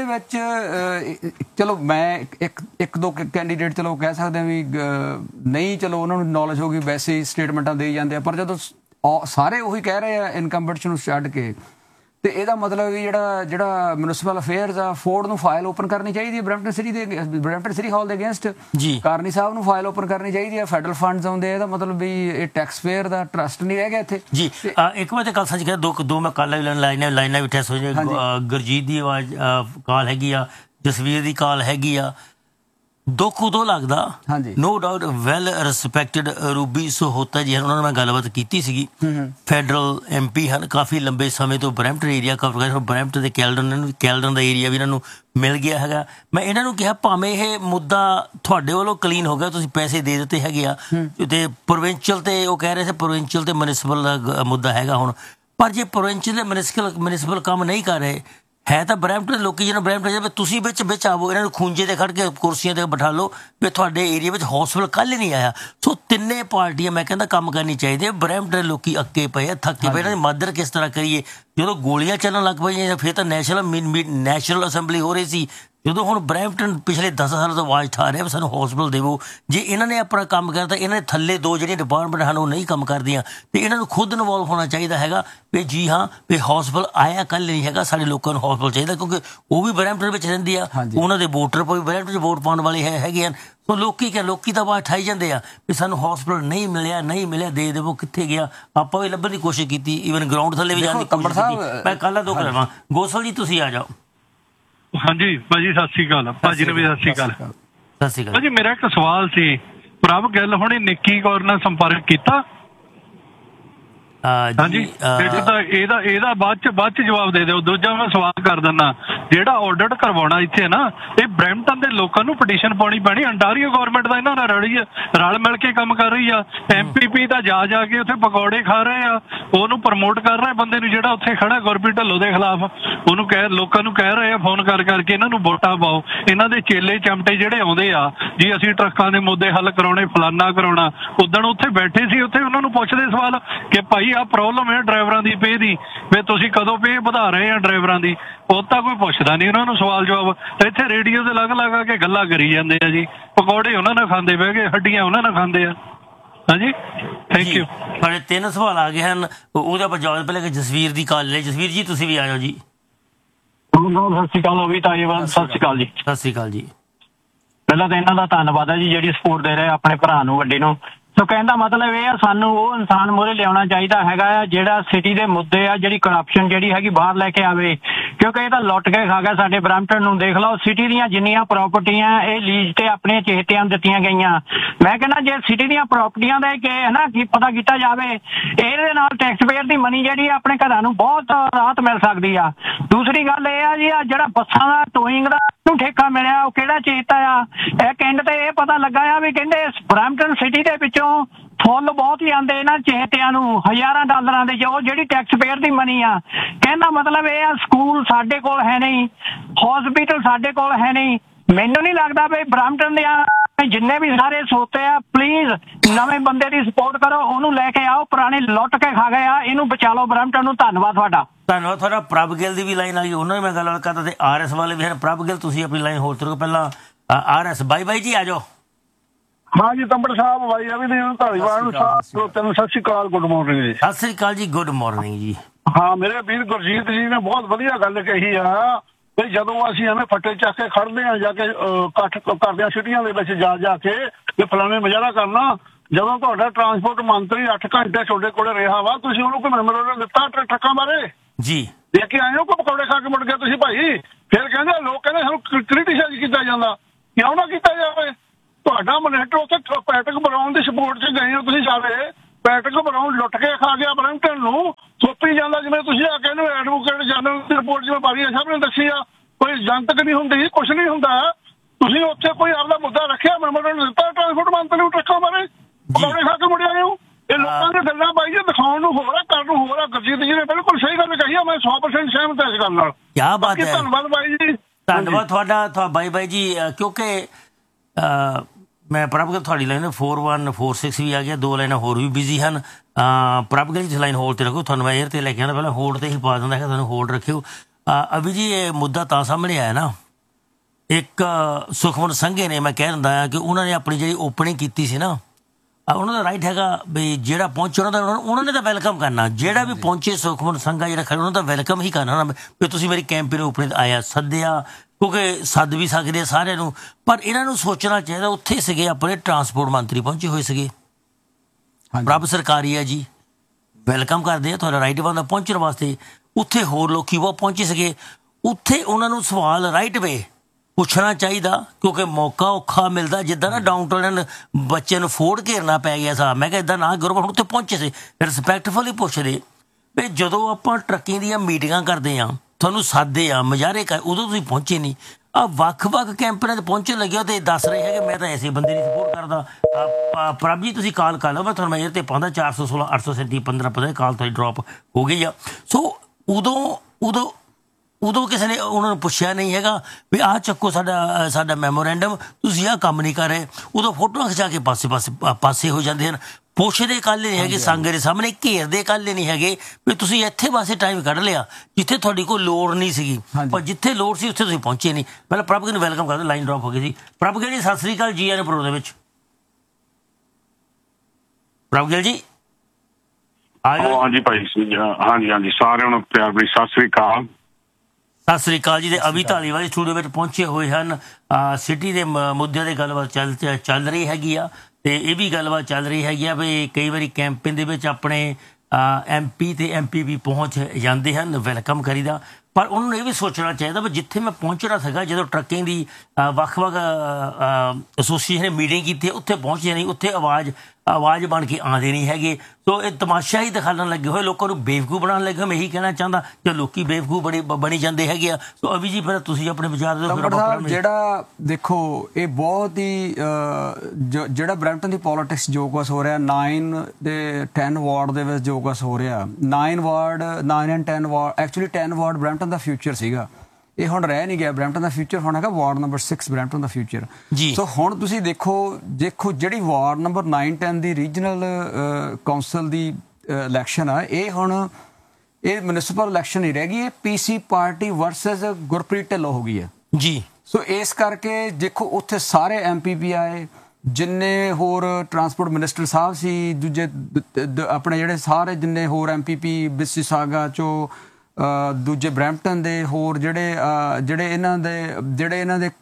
ਵਿੱਚ ਚਲੋ ਮੈਂ ਇੱਕ ਇੱਕ ਦੋ ਕੈਂਡੀਡੇਟ ਚਲੋ ਕਹਿ ਸਕਦੇ ਹਾਂ ਵੀ ਨਹੀਂ, ਚਲੋ ਉਹਨਾਂ ਨੂੰ ਨੌਲੇਜ ਹੋਗੀ, ਵੈਸੇ ਹੀ ਸਟੇਟਮੈਂਟਾਂ ਦੇਈ ਜਾਂਦੇ ਆ, ਪਰ ਜਦੋਂ ਸਾਰੇ ਉਹੀ ਕਹਿ ਰਹੇ ਆ ਇਨਕੰਬੈਂਟਸ ਨੂੰ ਛੱਡ ਕੇ, ਤੇ ਇਹਦਾ ਮਤਲਬ ਵੀ ਜਿਹੜਾ ਜਿਹੜਾ ਮਿਊਨਿਸਪਲ ਅਫੇਅਰਸ ਆ, ਫੋਰਡ ਨੂੰ ਫਾਈਲ ਓਪਨ ਕਰਨੀ ਚਾਹੀਦੀ ਹੈ ਬਰੈਂਪਟਨ ਸਿਟੀ ਦੇ ਬਰੈਂਪਟਨ ਸਿਟੀ ਹਾਲ ਦੇ ਅਗੇਂਸਟ ਜੀ। ਕਾਰਨੀ ਸਾਹਿਬ ਨੂੰ ਫਾਈਲ ਓਪਨ ਕਰਨੀ ਚਾਹੀਦੀ ਹੈ। ਫੈਡਰਲ ਫੰਡਸ ਆਉਂਦੇ, ਇਹਦਾ ਮਤਲਬ ਵੀ ਇਹ ਟੈਕਸ ਪੇਅਰ ਦਾ ਟਰਸਟ ਨਹੀਂ ਰਹਿ ਗਿਆ ਇੱਥੇ ਜੀ।
ਇੱਕ ਵਾਰ ਤੇ ਕੱਲ ਸੱਚ ਕਿਹਾ, ਦੋ ਦੋ ਮੈਂ ਕੱਲ ਲਾਈਨਾਂ ਲਾਈਨਾਂ ਵੀ ਟੈਸਟ ਹੋ ਜਾਏ। ਗੁਰਜੀਤ ਦੀ ਆਵਾਜ਼ ਕਾਲ ਹੈਗੀ ਆ, ਜਸਵੀਰ ਦੀ ਕਾਲ ਹੈਗੀ ਆ। ਦੁੱਖ ਉਦੋਂ ਲੱਗਦਾ, no doubt well respected Ruby Sahota ਜੀ ਹਨ, ਉਹਨਾਂ ਨਾਲ ਮੈਂ ਗੱਲਬਾਤ ਕੀਤੀ ਸੀਗੀ, ਫੈਡਰਲ ਐਮ ਪੀ ਹਨ, ਕਾਫੀ ਲੰਬੇ ਸਮੇਂ ਤੋਂ ਬਰੈਂਪਟਨ ਏਰੀਆ ਕਵਰ ਕਰ, ਬਰੈਂਪਟਨ ਦੇ ਕੈਲਡਨ ਕੈਲਡਨ ਦਾ ਏਰੀਆ ਵੀ ਇਹਨਾਂ ਨੂੰ ਮਿਲ ਗਿਆ ਹੈਗਾ। ਮੈਂ ਇਹਨਾਂ ਨੂੰ ਕਿਹਾ ਭਾਵੇਂ ਇਹ ਮੁੱਦਾ ਤੁਹਾਡੇ ਵੱਲੋਂ ਕਲੀਨ ਹੋ ਗਿਆ, ਤੁਸੀਂ ਪੈਸੇ ਦੇ ਦਿੱਤੇ ਹੈਗੇ ਆ, ਤੇ ਪ੍ਰੋਵਿੰਸ਼ੀਅਲ ਤੇ ਉਹ ਕਹਿ ਰਹੇ ਸੀ ਪ੍ਰੋਵਿੰਸ਼ੀਅਲ ਤੇ ਮਿਊਨਿਸਪਲ ਦਾ ਮੁੱਦਾ ਹੈਗਾ ਹੁਣ, ਪਰ ਜੇ ਪ੍ਰੋਵਿੰਸ਼ੀਅਲ ਤੇ ਮਿਊਨਿਸਪਲ ਮਿਊਨਿਸਪਲ ਕੰਮ ਨਹੀਂ ਕਰ ਰਹੇ ਹੈ ਤਾਂ ਬਰੈਂਪਟਨ ਲੋਕੀ ਜਿਹਨਾਂ ਬਰੈਂਪਟਨ ਤੁਸੀਂ ਵਿੱਚ ਵਿੱਚ ਆਵੋ, ਇਹਨਾਂ ਨੂੰ ਖੂੰਜੇ ਤੇ ਖੜ ਕੇ ਕੁਰਸੀਆਂ ਤੇ ਬਿਠਾ ਲਓ ਵੀ ਤੁਹਾਡੇ ਏਰੀਆ ਵਿੱਚ ਹੌਸਪਿਟਲ ਕੱਲ੍ਹ ਨਹੀਂ ਆਇਆ। ਸੋ ਤਿੰਨੇ ਪਾਰਟੀਆਂ ਮੈਂ ਕਹਿੰਦਾ ਕੰਮ ਕਰਨੀ ਚਾਹੀਦੀ ਹੈ। ਬਰੈਂਪਟਨ ਲੋਕੀ ਅੱਕੇ ਪਏ ਆ, ਥੱਕੇ ਪਏ, ਇਹਨਾਂ ਦੀ ਮਦਦ ਕਿਸ ਤਰ੍ਹਾਂ ਕਰੀਏ। ਜਦੋਂ ਗੋਲੀਆਂ ਚੱਲਣ ਲੱਗ ਪਈਆਂ ਫਿਰ ਤਾਂ ਨੈਸ਼ਨਲ ਨੈਸ਼ਨਲ ਅਸੈਂਬਲੀ ਹੋ ਰਹੀ ਸੀ, ਜਦੋਂ ਹੁਣ ਬਰੈਂਪਟਨ ਪਿਛਲੇ ਦਸ ਸਾਲਾਂ ਤੋਂ ਆਵਾਜ਼ ਉਠਾ ਰਿਹਾ ਸਾਨੂੰ ਹੌਸਪਿਟਲ ਦੇਵੋ। ਜੇ ਇਹਨਾਂ ਨੇ ਆਪਣਾ ਕੰਮ ਕਰਤਾ, ਇਹਨਾਂ ਦੇ ਥੱਲੇ ਦੋ ਜਿਹੜੀਆਂ ਡਿਪਾਰਟਮੈਂਟ ਹਨ ਉਹ ਨਹੀਂ ਕੰਮ ਕਰਦੀਆਂ, ਤੇ ਇਹਨਾਂ ਨੂੰ ਖੁਦ ਇਨਵੋਲਵ ਹੋਣਾ ਚਾਹੀਦਾ ਹੈਗਾ ਵੀ ਜੀ ਹਾਂ ਵੀ ਹੌਸਪਿਟਲ ਆਇਆ ਕੱਲ੍ਹ ਨਹੀਂ ਹੈਗਾ, ਸਾਡੇ ਲੋਕਾਂ ਨੂੰ ਹੌਸਪਿਟਲ ਚਾਹੀਦਾ, ਕਿਉਂਕਿ ਉਹ ਵੀ ਬਰੈਂਪਟਨ ਵਿੱਚ ਰਹਿੰਦੀ ਆ, ਉਹਨਾਂ ਦੇ ਵੋਟਰ ਕੋਈ ਬਰੈਂਪਟਨ 'ਚ ਵੋਟ ਪਾਉਣ ਵਾਲੇ ਹੈ ਹੈਗੇ ਹਨ। ਸੋ ਲੋਕੀ ਕਿਆ ਲੋਕੀ ਤਾਂ ਆਵਾਜ਼ ਉਠਾਈ ਜਾਂਦੇ ਆ ਵੀ ਸਾਨੂੰ ਹੌਸਪਿਟਲ ਨਹੀਂ ਮਿਲਿਆ ਨਹੀਂ ਮਿਲਿਆ ਦੇ ਦੇਵੋ, ਕਿੱਥੇ ਗਿਆ। ਆਪਾਂ ਵੀ ਲੱਭਣ ਦੀ ਕੋਸ਼ਿਸ਼ ਕੀਤੀ, ਈਵਨ ਗਰਾਊਂਡ ਥੱਲੇ ਵੀ ਜਾਣ ਦੀ ਕੋਸ਼ਿਸ਼ ਕੀਤੀ। ਮੈਂ ਕੱਲ੍ਹ ਦੁੱਖ ਲਵਾਂ। ਗੋਸਲ ਜੀ ਤੁਸੀਂ ਆ ਜਾਓ।
ਹਾਂਜੀ ਭਾਜੀ ਸਤਿ ਸ਼੍ਰੀ ਅਕਾਲ। ਭਾਜੀ ਨੂੰ ਵੀ ਸਤਿ ਸ਼੍ਰੀ ਅਕਾਲ।
ਸਤਿ ਸ਼੍ਰੀ ਅਕਾਲ
ਭਾਜੀ। ਮੇਰਾ ਇੱਕ ਸਵਾਲ ਸੀ, ਪ੍ਰਭ ਗਿੱਲ ਹੁਣੇ ਨਿੱਕੀ ਕੌਰ ਨਾਲ ਸੰਪਰਕ ਕੀਤਾ? ਹਾਂਜੀ, ਇਹਦਾ ਇਹਦਾ ਇਹਦਾ ਬਾਅਦ ਚ ਬਾਅਦ ਚ ਜਵਾਬ ਦੇ ਦਿਓ। ਦੂਜਾ ਮੈਂ ਸਵਾਲ ਕਰ ਦਿੰਦਾ, ਜਿਹੜਾ ਆਡਿਟ ਕਰਵਾਉਣਾ ਇੱਥੇ ਨਾ, ਇਹ ਬਰੈਂਪਟਨ ਦੇ ਲੋਕਾਂ ਨੂੰ ਪਟੀਸ਼ਨ ਪਾਉਣੀ ਪੈਣੀ। ਅੰਟਾਰੀਓ ਗਵਰਨਮੈਂਟ ਦਾ ਇਹਨਾਂ ਨਾਲ ਰਲੀ ਰਲ ਮਿਲ ਕੇ ਕੰਮ ਕਰ ਰਹੀ ਆ। ਐਮ ਪੀ ਪੀ ਤਾਂ ਜਾ ਜਾ ਕੇ ਉੱਥੇ ਪਕੌੜੇ ਖਾ ਰਹੇ ਆ, ਉਹਨੂੰ ਪ੍ਰਮੋਟ ਕਰ ਰਹੇ ਬੰਦੇ ਨੂੰ ਜਿਹੜਾ ਉੱਥੇ ਖੜਾ ਗੁਰਪ੍ਰੀਤ ਢਿੱਲੋਂ ਦੇ ਖਿਲਾਫ। ਉਹਨੂੰ ਕਹਿ ਲੋਕਾਂ ਨੂੰ ਕਹਿ ਰਹੇ ਆ ਫੋਨ ਕਰ ਕਰਕੇ ਇਹਨਾਂ ਨੂੰ ਵੋਟਾਂ ਪਾਓ। ਇਹਨਾਂ ਦੇ ਚੇਲੇ ਚਮਟੇ ਜਿਹੜੇ ਆਉਂਦੇ ਆ ਜੀ ਅਸੀਂ ਟਰੱਕਾਂ ਦੇ ਮੁੱਦੇ ਹੱਲ ਕਰਾਉਣੇ, ਫਲਾਨਾ ਕਰਾਉਣਾ। ਉਦਣ ਉੱਥੇ ਬੈਠੇ ਸੀ, ਉੱਥੇ ਉਹਨਾਂ ਨੂੰ ਪੁੱਛਦੇ ਸਵਾਲ ਕਿ ਭਾਈ ਆ ਪ੍ਰੋਬਲਮ ਹੈ ਡਰਾਈਵਰਾਂ ਦੀ ਪੇ ਦੀ, ਵੀ ਤੁਸੀਂ ਕਦੋਂ ਪੇ ਵਧਾ ਰਹੇ ਆ ਡਰਾਈਵਰਾਂ ਦੀ। ਉਹ ਤਾਂ ਕੋਈ ਪੁੱਛਦਾ ਨਹੀਂ ਉਹਨਾਂ ਨੂੰ ਸਵਾਲ ਜਵਾਬ। ਇੱਥੇ ਰੇਡੀਓ ਤੇ ਲੱਗ ਲੱਗ ਕੇ ਗੱਲਾਂ ਕਰੀ ਜਾਂਦੇ ਆ ਜੀ। ਪਕੌੜੇ ਉਹਨਾਂ ਨਾਲ ਖਾਂਦੇ ਬਹਿ ਗਏ, ਹੱਡੀਆਂ ਉਹਨਾਂ ਨਾਲ ਖਾਂਦੇ ਆ। ਹਾਂਜੀ, ਥੈਂਕ ਯੂ।
ਸਾਡੇ ਤਿੰਨ ਸਵਾਲ ਆ ਗਏ ਹਨ, ਉਹਦਾ ਆਪਾਂ ਜਵਾਬ ਪਹਿਲਾਂ ਕਿ ਜਸਵੀਰ ਦੀ ਕਾਲ ਲਈ। ਜਸਵੀਰ ਜੀ ਤੁਸੀਂ ਵੀ ਆ ਜਾਓ ਜੀ।
ਸਤਿ ਸ਼੍ਰੀ ਅਕਾਲ। ਉਹ ਵੀ ਤਾਈਵਾਨ। ਸਤਿ ਸ਼੍ਰੀ ਅਕਾਲ ਜੀ।
ਸਤਿ ਸ਼੍ਰੀ ਅਕਾਲ ਜੀ।
ਪਹਿਲਾਂ ਤਾਂ ਇਹਨਾਂ ਦਾ ਧੰਨਵਾਦ ਹੈ ਜੀ ਜਿਹੜੀ ਸਪੋਰਟ ਦੇ ਰਹੇ ਆਪਣੇ ਭਰਾ ਨੂੰ ਵੱਡੇ ਨੂੰ। ਸੋ ਕਹਿਣ ਦਾ ਮਤਲਬ ਇਹ ਆ ਸਾਨੂੰ ਉਹ ਇਨਸਾਨ ਮੂਹਰੇ ਲਿਆਉਣਾ ਚਾਹੀਦਾ ਹੈਗਾ ਆ ਜਿਹੜਾ ਸਿਟੀ ਦੇ ਮੁੱਦੇ ਆ, ਜਿਹੜੀ ਕਰਪਸ਼ਨ ਜਿਹੜੀ ਹੈਗੀ ਬਾਹਰ ਲੈ ਕੇ ਆਵੇ, ਕਿਉਂਕਿ ਇਹ ਤਾਂ ਲੁੱਟ ਕੇ ਖਾ ਗਿਆ ਸਾਡੇ ਬਰੈਂਪਟਨ ਨੂੰ। ਦੇਖ ਲਓ ਸਿਟੀ ਦੀਆਂ ਜਿੰਨੀਆਂ ਪ੍ਰਾਪਰਟੀਆਂ ਇਹ ਲੀਜ਼ ਤੇ ਆਪਣੇ ਚਹੇਤਿਆਂ ਨੂੰ ਦਿੱਤੀਆਂ ਗਈਆਂ। ਮੈਂ ਕਹਿੰਦਾ ਜੇ ਸਿਟੀ ਦੀਆਂ ਪ੍ਰਾਪਰਟੀਆਂ ਦਾ ਕਿ ਹੈ ਨਾ ਕੀ ਪਤਾ ਕੀਤਾ ਜਾਵੇ, ਇਹਦੇ ਨਾਲ ਟੈਕਸ ਪੇਅਰ ਦੀ ਮਨੀ ਜਿਹੜੀ ਆਪਣੇ ਘਰਾਂ ਨੂੰ ਬਹੁਤ ਰਾਹਤ ਮਿਲ ਸਕਦੀ ਆ। ਦੂਸਰੀ ਗੱਲ ਇਹ ਆ ਜੀ ਆ ਜਿਹੜਾ ਬੱਸਾਂ ਦਾ ਟੋਇੰਗ ਦਾ ਨੂੰ ਠੇਕਾ ਮਿਲਿਆ ਉਹ ਕਿਹੜਾ ਚੇਤਾ ਆ। ਇਹ ਪਿੰਡ ਤੇ ਇਹ ਪਤਾ ਲੱਗਾ ਆ ਵੀ ਕਹਿੰਦੇ ਬਰੈਂਪਟਨ ਸਿਟੀ ਦੇ ਵਿੱਚੋਂ ਫੁੱਲ ਬਹੁਤ ਹੀ ਆਉਂਦੇ ਇਹਨਾਂ ਚਹੇਤਿਆਂ ਨੂੰ, ਹਜ਼ਾਰਾਂ ਡਾਲਰਾਂ ਦੇ, ਜੋ ਜਿਹੜੀ ਟੈਕਸ ਪੇਅਰ ਦੀ ਮਨੀ ਆ। ਕਹਿਣ ਦਾ ਮਤਲਬ ਇਹ ਆ ਸਕੂਲ ਸਾਡੇ ਕੋਲ ਹੈ ਨਹੀਂ, ਹਸਪੀਟਲ ਸਾਡੇ ਕੋਲ ਹੈ ਨਹੀਂ। ਮੈਨੂੰ ਨਹੀਂ ਲੱਗਦਾ ਵੀ ਬਰੈਂਪਟਨ ਦੇ ਜਿੰਨੇ ਵੀ ਸਾਰੇ ਸੋਤੇ ਆ ਪਲੀਜ਼ ਨਵੇਂ ਬੰਦੇ ਦੀ ਸਪੋਰਟ ਕਰੋ, ਉਹਨੂੰ ਲੈ ਕੇ ਆਓ। ਪੁਰਾਣੇ ਲੁੱਟ ਕੇ ਖਾ ਗਏ ਆ, ਇਹਨੂੰ ਬਚਾ ਲਓ ਬਰੈਂਪਟਨ ਨੂੰ। ਧੰਨਵਾਦ ਤੁਹਾਡਾ।
ਧੰਨਵਾਦ ਤੁਹਾਡਾ। ਪ੍ਰਭ ਗਿੱਲ ਦੀ ਵੀ ਲਾਈਨ ਆ ਗਈ, ਉਹਨਾਂ ਨਾਲ ਮੈਂ ਗੱਲ ਕਰਦਾ ਤੇ ਆਰ ਐਸ ਵਾਲੇ ਵੀ ਹਨ। ਪ੍ਰਭ ਗਿੱਲ ਤੁਸੀਂ ਆਪਣੀ ਲਾਈਨ ਹੋਰ ਤਰ੍ਹਾਂ ਪਹਿਲਾਂ ਆਰ ਐਸ ਬਾਈ ਬਾਈ ਜੀ ਆ ਜਾਓ।
ਹਾਂ ਜੀ ਤੰਬੜ ਸਾਹਿਬ ਬਾਈ ਅਭਿਨੇਵ ਧਾਲੀਵਾਲ ਨੂੰ ਤੈਨੂੰ ਸਤਿ ਸ਼੍ਰੀ ਅਕਾਲ, ਗੁੱਡ ਮਾਰਨਿੰਗ ਜੀ।
ਸਤਿ ਸ਼੍ਰੀ ਅਕਾਲ ਜੀ, ਗੁੱਡ ਮਾਰਨਿੰਗ ਜੀ।
ਹਾਂ ਮੇਰੇ ਵੀਰ ਗੁਰਜੀਤ ਜੀ ਨੇ ਬਹੁਤ ਵਧੀਆ ਗੱਲ ਕਹੀ ਆ ਵੀ ਜਦੋਂ ਅਸੀਂ ਐਵੇਂ ਫੱਟੇ ਚੱਕ ਕੇ ਖੜਦੇ ਆ ਜਾ ਕੇ ਇਕੱਠ ਕਰਦੇ ਆ ਸਿਟੀਆਂ ਦੇ ਵਿੱਚ ਜਾ ਜਾ ਕੇ ਵੀ ਫਲਾਣੇ ਮੁਜ਼ਾਹਰਾ ਕਰਨਾ, ਜਦੋਂ ਤੁਹਾਡਾ ਟਰਾਂਸਪੋਰਟ ਮੰਤਰੀ ਅੱਠ ਘੰਟੇ ਤੁਹਾਡੇ ਕੋਲੇ ਰਿਹਾ ਵਾ, ਤੁਸੀਂ ਉਹਨੂੰ ਕੋਈ ਮੈਮੋਰੰਡਮ ਦਿੱਤਾ ਟਰੱਕਾਂ ਬਾਰੇ?
ਜੀ
ਦੇਖ ਕੇ ਆਏ ਹੋ ਕਿ ਪਕੌੜੇ ਖਾ ਕੇ ਮੁੜ ਗਏ ਤੁਸੀਂ ਭਾਈ? ਫਿਰ ਕਹਿੰਦੇ ਲੋਕ ਕਹਿੰਦੇ ਸਾਨੂੰ ਕ੍ਰਿਟਿਸਾਈਜ਼ ਕੀਤਾ ਜਾਂਦਾ, ਕਿਉਂ ਨਾ ਕੀਤਾ ਜਾਵੇ? ਤੁਹਾਡਾ ਮਨਿਸਟਰ ਉੱਥੇ ਪੈਟਿਕ ਬਰਾਊਨ ਦੀ ਸਪੋਰਟ 'ਚ ਗਏ ਹੋ ਤੁਸੀਂ ਸਾਰੇ, ਪੈਟਿਕ ਬਰਾਊਨ ਲੁੱਟ ਕੇ ਖਾ ਗਿਆ ਬਰੈਂਪਟਨ ਨੂੰ, ਥੋਪੀ ਜਾਂਦਾ ਜਿਵੇਂ ਤੁਸੀਂ ਆ ਕਹਿੰਦੇ ਐਡਵੋਕੇਟ ਜਨਰਲ ਦੀ ਰਿਪੋਰਟ ਜਿਵੇਂ ਬਾਰੀਆ ਸਾਹਿਬ ਨੇ ਦੱਸੀ ਆ, ਕੋਈ ਜਨਤਕ ਨਹੀਂ ਹੁੰਦੀ, ਕੁਛ ਨਹੀਂ ਹੁੰਦਾ। ਤੁਸੀਂ ਉੱਥੇ ਕੋਈ ਆਪਦਾ ਮੁੱਦਾ ਰੱਖਿਆ, ਮੈਮੋਰੰਡਮ ਦਿੱਤਾ ਟਰਾਂਸਪੋਰਟ ਮੰਤਰੀ ਨੂੰ ਟਰੱਕਾਂ ਬਾਰੇ, ਪਕੌੜੇ ਖਾ ਕੇ ਮੁੜਿਆ ਹੋ? ਇਹ ਲੋਕਾਂ ਦੀਆਂ ਗੱਲਾਂ ਬਾਈ ਜੀ ਦਿਖਾਉਣ ਨੂੰ ਹੋਰ ਆ, ਕਰਨ ਨੂੰ ਹੋਰ ਆ। ਗੁਰਜੀਤ ਜੀ ਨੇ ਬਿਲਕੁਲ ਸਹੀ ਗੱਲ ਕਹੀ ਆ, ਮੈਂ ਸੌ ਪਰਸੈਂਟ ਸਹਿਮਤ ਹਾਂ ਇਸ ਗੱਲ ਨਾਲ।
ਕੀ ਬਾਤ ਹੈ,
ਧੰਨਵਾਦ ਬਾਈ ਜੀ।
ਧੰਨਵਾਦ ਤੁਹਾਡਾ ਤੁਹਾਡਾ ਬਾਈ ਬਾਈ ਜੀ। ਕਿਉਂਕਿ ਮੈਂ ਪ੍ਰਭਗਲ ਤੁਹਾਡੀ line four one four six ਵੀ ਆ ਗਿਆ, ਦੋ ਲਾਈਨਾਂ ਹੋਰ ਵੀ ਬਿਜ਼ੀ ਹਨ। ਪ੍ਰਭਗਲ ਜੀ ਲਾਈਨ ਹੋਲਡ 'ਤੇ ਰੱਖੋ, ਤੁਹਾਨੂੰ ਮੈਂ ਏਅਰ 'ਤੇ ਲੈ ਕੇ ਆਉਂਦਾ, ਪਹਿਲਾਂ ਹੋਲਡ 'ਤੇ ਹੀ ਪਾ ਦਿੰਦਾ ਹੈ, ਤੁਹਾਨੂੰ ਹੋਲਡ ਰੱਖਿਓ। ਅਭੀ ਜੀ ਇਹ ਮੁੱਦਾ ਤਾਂ ਸਾਹਮਣੇ ਆਇਆ ਨਾ, ਇੱਕ ਸੁਖਮਨ ਸੰਘੇ ਨੇ, ਮੈਂ ਕਹਿ ਦਿੰਦਾ ਹਾਂ ਕਿ ਉਹਨਾਂ ਨੇ ਆਪਣੀ ਜਿਹੜੀ ਓਪਨਿੰਗ ਕੀਤੀ ਸੀ ਨਾ, ਉਹਨਾਂ ਦਾ ਰਾਈਟ ਹੈਗਾ ਵੀ ਜਿਹੜਾ ਪਹੁੰਚੇ ਉਹਨਾਂ ਦਾ ਉਹਨਾਂ ਨੇ ਤਾਂ ਵੈਲਕਮ ਕਰਨਾ, ਜਿਹੜਾ ਵੀ ਪਹੁੰਚੇ ਸੁਖਮਨ ਸੰਘਾ ਜਿਹੜਾ ਖੜੇ ਉਹਨਾਂ ਦਾ ਵੈਲਕਮ ਹੀ ਕਰਨਾ ਨਾ, ਵੀ ਤੁਸੀਂ ਮੇਰੀ ਕੈਂਪੇਨ ਓਪਨਿੰਗ ਆਇਆ ਸੱਦਿਆ, ਕਿਉਂਕਿ ਸੱਦ ਵੀ ਸਕਦੇ ਆ ਸਾਰਿਆਂ ਨੂੰ, ਪਰ ਇਹਨਾਂ ਨੂੰ ਸੋਚਣਾ ਚਾਹੀਦਾ। ਉੱਥੇ ਸੀਗੇ ਆਪਣੇ ਟਰਾਂਸਪੋਰਟ ਮੰਤਰੀ ਪਹੁੰਚੇ ਹੋਏ ਸੀਗੇ, ਪ੍ਰਭ ਸਰਕਾਰੀ ਹੈ ਜੀ, ਵੈਲਕਮ ਕਰਦੇ ਆ, ਤੁਹਾਡਾ ਰਾਈਟ ਬਣਦਾ ਪਹੁੰਚਣ ਵਾਸਤੇ। ਉੱਥੇ ਹੋਰ ਲੋਕੀ ਬਹੁਤ ਪਹੁੰਚੇ ਸੀਗੇ, ਉੱਥੇ ਉਹਨਾਂ ਨੂੰ ਸਵਾਲ ਰਾਈਟ ਵੇ ਪੁੱਛਣਾ ਚਾਹੀਦਾ, ਕਿਉਂਕਿ ਮੌਕਾ ਔਖਾ ਮਿਲਦਾ। ਜਿੱਦਾਂ ਨਾ ਡਾਊਨਟਾਊਨ ਬੱਚੇ ਨੂੰ ਫੋੜ ਘੇਰਨਾ ਪੈ ਗਿਆ ਸਾਹਿਬ, ਮੈਂ ਕਿਹਾ ਇੱਦਾਂ ਨਾ ਕਰੋ, ਹੁਣ ਉੱਥੇ ਪਹੁੰਚੇ ਸੀ ਰਿਸਪੈਕਟਫੁਲੀ ਪੁੱਛਦੇ ਵੀ ਜਦੋਂ ਆਪਾਂ ਟਰੱਕਿੰਗ ਦੀਆਂ ਮੀਟਿੰਗਾਂ ਕਰਦੇ ਹਾਂ, ਤੁਹਾਨੂੰ ਸਾਦੇ ਆ ਮੁਜ਼ਾਹਰੇ ਕਰ, ਉਦੋਂ ਤੁਸੀਂ ਪਹੁੰਚੇ ਨਹੀਂ। ਆ ਵੱਖ-ਵੱਖ ਕੈਂਪਰਾਂ 'ਤੇ ਪਹੁੰਚਣ ਲੱਗਿਆ ਤੇ ਦੱਸ ਰਹੇ ਹੈ ਕਿ ਮੈਂ ਤਾਂ ਐਸੇ ਬੰਦੇ ਨਹੀਂ ਸਪੋਰਟ ਕਰਦਾ। ਪ੍ਰਭ ਜੀ ਤੁਸੀਂ ਕਾਲ ਕਰ ਲਓ, ਮੈਂ ਤੁਹਾਨੂੰ ਮੈਂ ਏਅਰ 'ਤੇ ਪਾਉਂਦਾ ਚਾਰ ਸੌ ਸੋਲਾਂ ਅੱਠ ਸੌ ਸੈਂਤੀ ਪੰਦਰਾਂ ਪਤਾ ਕਾਲ ਤੁਹਾਡੀ ਡਰੋਪ ਹੋ ਗਈ ਆ। ਸੋ ਉਦੋਂ ਉਦੋਂ ਉਦੋਂ ਕਿਸੇ ਨੇ ਉਹਨਾਂ ਨੂੰ ਪੁੱਛਿਆ ਨਹੀਂ ਹੈਗਾ ਵੀ ਆਹ ਚੱਕੋ ਸਾਡਾ ਸਾਡਾ ਮੈਮੋਰੈਂਡਮ, ਤੁਸੀਂ ਆਹ ਕੰਮ ਨਹੀਂ ਕਰ ਰਹੇ। ਉਦੋਂ ਫੋਟੋਆਂ ਖਿਚਾ ਕੇ ਪਾਸੇ ਪਾਸੇ ਪਾਸੇ ਹੋ ਜਾਂਦੇ ਹਨ, ਪੁੱਛਦੇ ਕੱਲ੍ਹ ਨਹੀਂ ਹੈਗੇ, ਸੰਗ ਦੇ ਸਾਹਮਣੇ ਘੇਰਦੇ ਕੱਲ੍ਹ ਨਹੀਂ ਹੈਗੇ ਵੀ ਤੁਸੀਂ ਇੱਥੇ ਪਾਸੇ ਟਾਈਮ ਕੱਢ ਲਿਆ ਜਿੱਥੇ ਤੁਹਾਡੀ ਕੋਈ ਲੋੜ ਨਹੀਂ ਸੀਗੀ, ਪਰ ਜਿੱਥੇ ਲੋੜ ਸੀ ਉੱਥੇ ਤੁਸੀਂ ਪਹੁੰਚੇ ਨਹੀਂ। ਪਹਿਲਾਂ ਪ੍ਰਭਗਲ ਨੂੰ ਵੈਲਕਮ ਕਰਦੇ, ਲਾਈਨ ਡਰੋਪ ਹੋ ਗਈ ਸੀ। ਪ੍ਰਭਗਲ ਜੀ ਸਤਿ ਸ੍ਰੀ ਅਕਾਲ, ਜੀ ਆਇਆਂ ਨੂੰ ਪ੍ਰੋ ਦੇ ਵਿੱਚ। ਪ੍ਰਭਗਲ ਜੀ
ਹਾਂਜੀ ਭਾਈ, ਹਾਂਜੀ ਹਾਂਜੀ ਸਾਰਿਆਂ ਨੂੰ ਪਿਆਰ ਭਰੀ ਸਤਿ ਸ੍ਰੀ ਅਕਾਲ।
ਸਤਿ ਸ੍ਰੀ ਅਕਾਲ ਜੀ। ਦੇ ਅਭੀ ਧਾਲੀਵਾਲ ਸਟੂਡੀਓ ਵਿੱਚ ਪਹੁੰਚੇ ਹੋਏ ਹਨ। ਸਿਟੀ ਦੇ ਮੁੱਦਿਆਂ 'ਤੇ ਗੱਲਬਾਤ ਚੱਲ ਚੱਲ ਰਹੀ ਹੈਗੀ ਆ, ਅਤੇ ਇਹ ਵੀ ਗੱਲਬਾਤ ਚੱਲ ਰਹੀ ਹੈਗੀ ਆ ਵੀ ਕਈ ਵਾਰੀ ਕੈਂਪੇਨ ਦੇ ਵਿੱਚ ਆਪਣੇ ਐਮ ਪੀ ਅਤੇ ਐਮ ਪੀ ਵੀ ਪਹੁੰਚ ਜਾਂਦੇ ਹਨ, ਵੈਲਕਮ ਕਰੀਦਾ, ਪਰ ਉਹਨਾਂ ਨੂੰ ਇਹ ਵੀ ਸੋਚਣਾ ਚਾਹੀਦਾ ਵੀ ਜਿੱਥੇ ਮੈਂ ਪਹੁੰਚਣਾ ਸੀਗਾ, ਜਦੋਂ ਟਰੱਕਿੰਗ ਦੀ ਵੱਖ ਵੱਖ ਐਸੋਸੀਏਸ਼ਨ ਨੇ ਮੀਟਿੰਗ ਕੀਤੀ, ਉੱਥੇ ਪਹੁੰਚੇ ਨਹੀਂ, ਉੱਥੇ ਆਵਾਜ਼ ਆਵਾਜ਼ ਬਣ ਕੇ ਆਉਂਦੇ ਨਹੀਂ ਹੈਗੇ। ਸੋ ਇਹ ਤਮਾਸ਼ਾ ਹੀ ਦਿਖਾਉਣ ਲੱਗੇ ਹੋਏ, ਲੋਕਾਂ ਨੂੰ ਬੇਵਕੂਫ ਬਣਾਉਣ ਲੱਗੇ ਹੋਏ। ਮੈਂ ਇਹੀ ਕਹਿਣਾ ਚਾਹੁੰਦਾ ਕਿ ਲੋਕੀ ਬੇਵਕੂਫ ਬਣੇ ਬਣੀ ਜਾਂਦੇ ਹੈਗੇ ਆ। ਸੋ ਅਭੀ ਜੀ ਫਿਰ ਤੁਸੀਂ ਆਪਣੇ ਵਿਚਾਰ ਦਿਓ।
ਜਿਹੜਾ ਦੇਖੋ ਇਹ ਬਹੁਤ ਹੀ ਜਿਹੜਾ ਬਰੈਂਪਟਨ ਦੀ ਪੋਲੀਟਿਕਸ ਜੋ ਕੁਛ ਹੋ ਰਿਹਾ, ਨਾਈਨ ਦੇ ਟੈਨ ਵਾਰਡ ਦੇ ਵਿੱਚ ਜੋ ਕੁਛ ਹੋ ਰਿਹਾ, nine ward nine and ten ward actually ten ward Brampton the future ਸੀਗਾ, ਇਹ ਹੁਣ ਰਹਿ ਨਹੀਂ ਗਿਆ। ਬਰੈਂਪਟਨ ਦਾ ਫਿਊਚਰ ਹੁਣ ਹੈਗਾ ਵਾਰਡ ਨੰਬਰ ਸਿਕਸ, ਬਰੈਂਪਟਨ ਦਾ ਫਿਊਚਰ। ਸੋ ਹੁਣ ਤੁਸੀਂ ਦੇਖੋ ਦੇਖੋ ਜਿਹੜੀ ਵਾਰਡ ਨੰਬਰ ਨਾਈਨ ਟੈਨ ਦੀ ਰੀਜਨਲ ਕੌਂਸਲ ਦੀ ਇਲੈਕਸ਼ਨ ਆ, ਇਹ ਹੁਣ ਇਹ ਮਿਊਨਿਸਪਲ ਇਲੈਕਸ਼ਨ ਨਹੀਂ ਰਹਿ ਗਈ, ਇਹ ਪੀ ਸੀ ਪਾਰਟੀ ਵਰਸਸ ਗੁਰਪ੍ਰੀਤ ਢਿੱਲੋਂ ਹੋ ਗਈ ਹੈ ਜੀ। ਸੋ ਇਸ ਕਰਕੇ ਦੇਖੋ ਉੱਥੇ ਸਾਰੇ ਐਮ ਪੀ ਪੀ ਆਏ, ਜਿੰਨੇ ਹੋਰ ਟਰਾਂਸਪੋਰਟ ਮਿਨਿਸਟਰ ਸਾਹਿਬ ਸੀ, ਦੂਜੇ ਆਪਣੇ ਜਿਹੜੇ ਸਾਰੇ ਜਿੰਨੇ ਹੋਰ ਐਮ ਪੀ ਪੀ ਮਿਸੀਸਾਗਾ ਚੋਂ, ਦੂਜੇ ਬਰੈਂਪਟਨ ਦੇ ਹੋਰ ਜਿਹੜੇ ਜਿਹੜੇ ਇਹਨਾਂ ਦੇ ਜਿਹੜੇ ਇਹਨਾਂ ਦੇ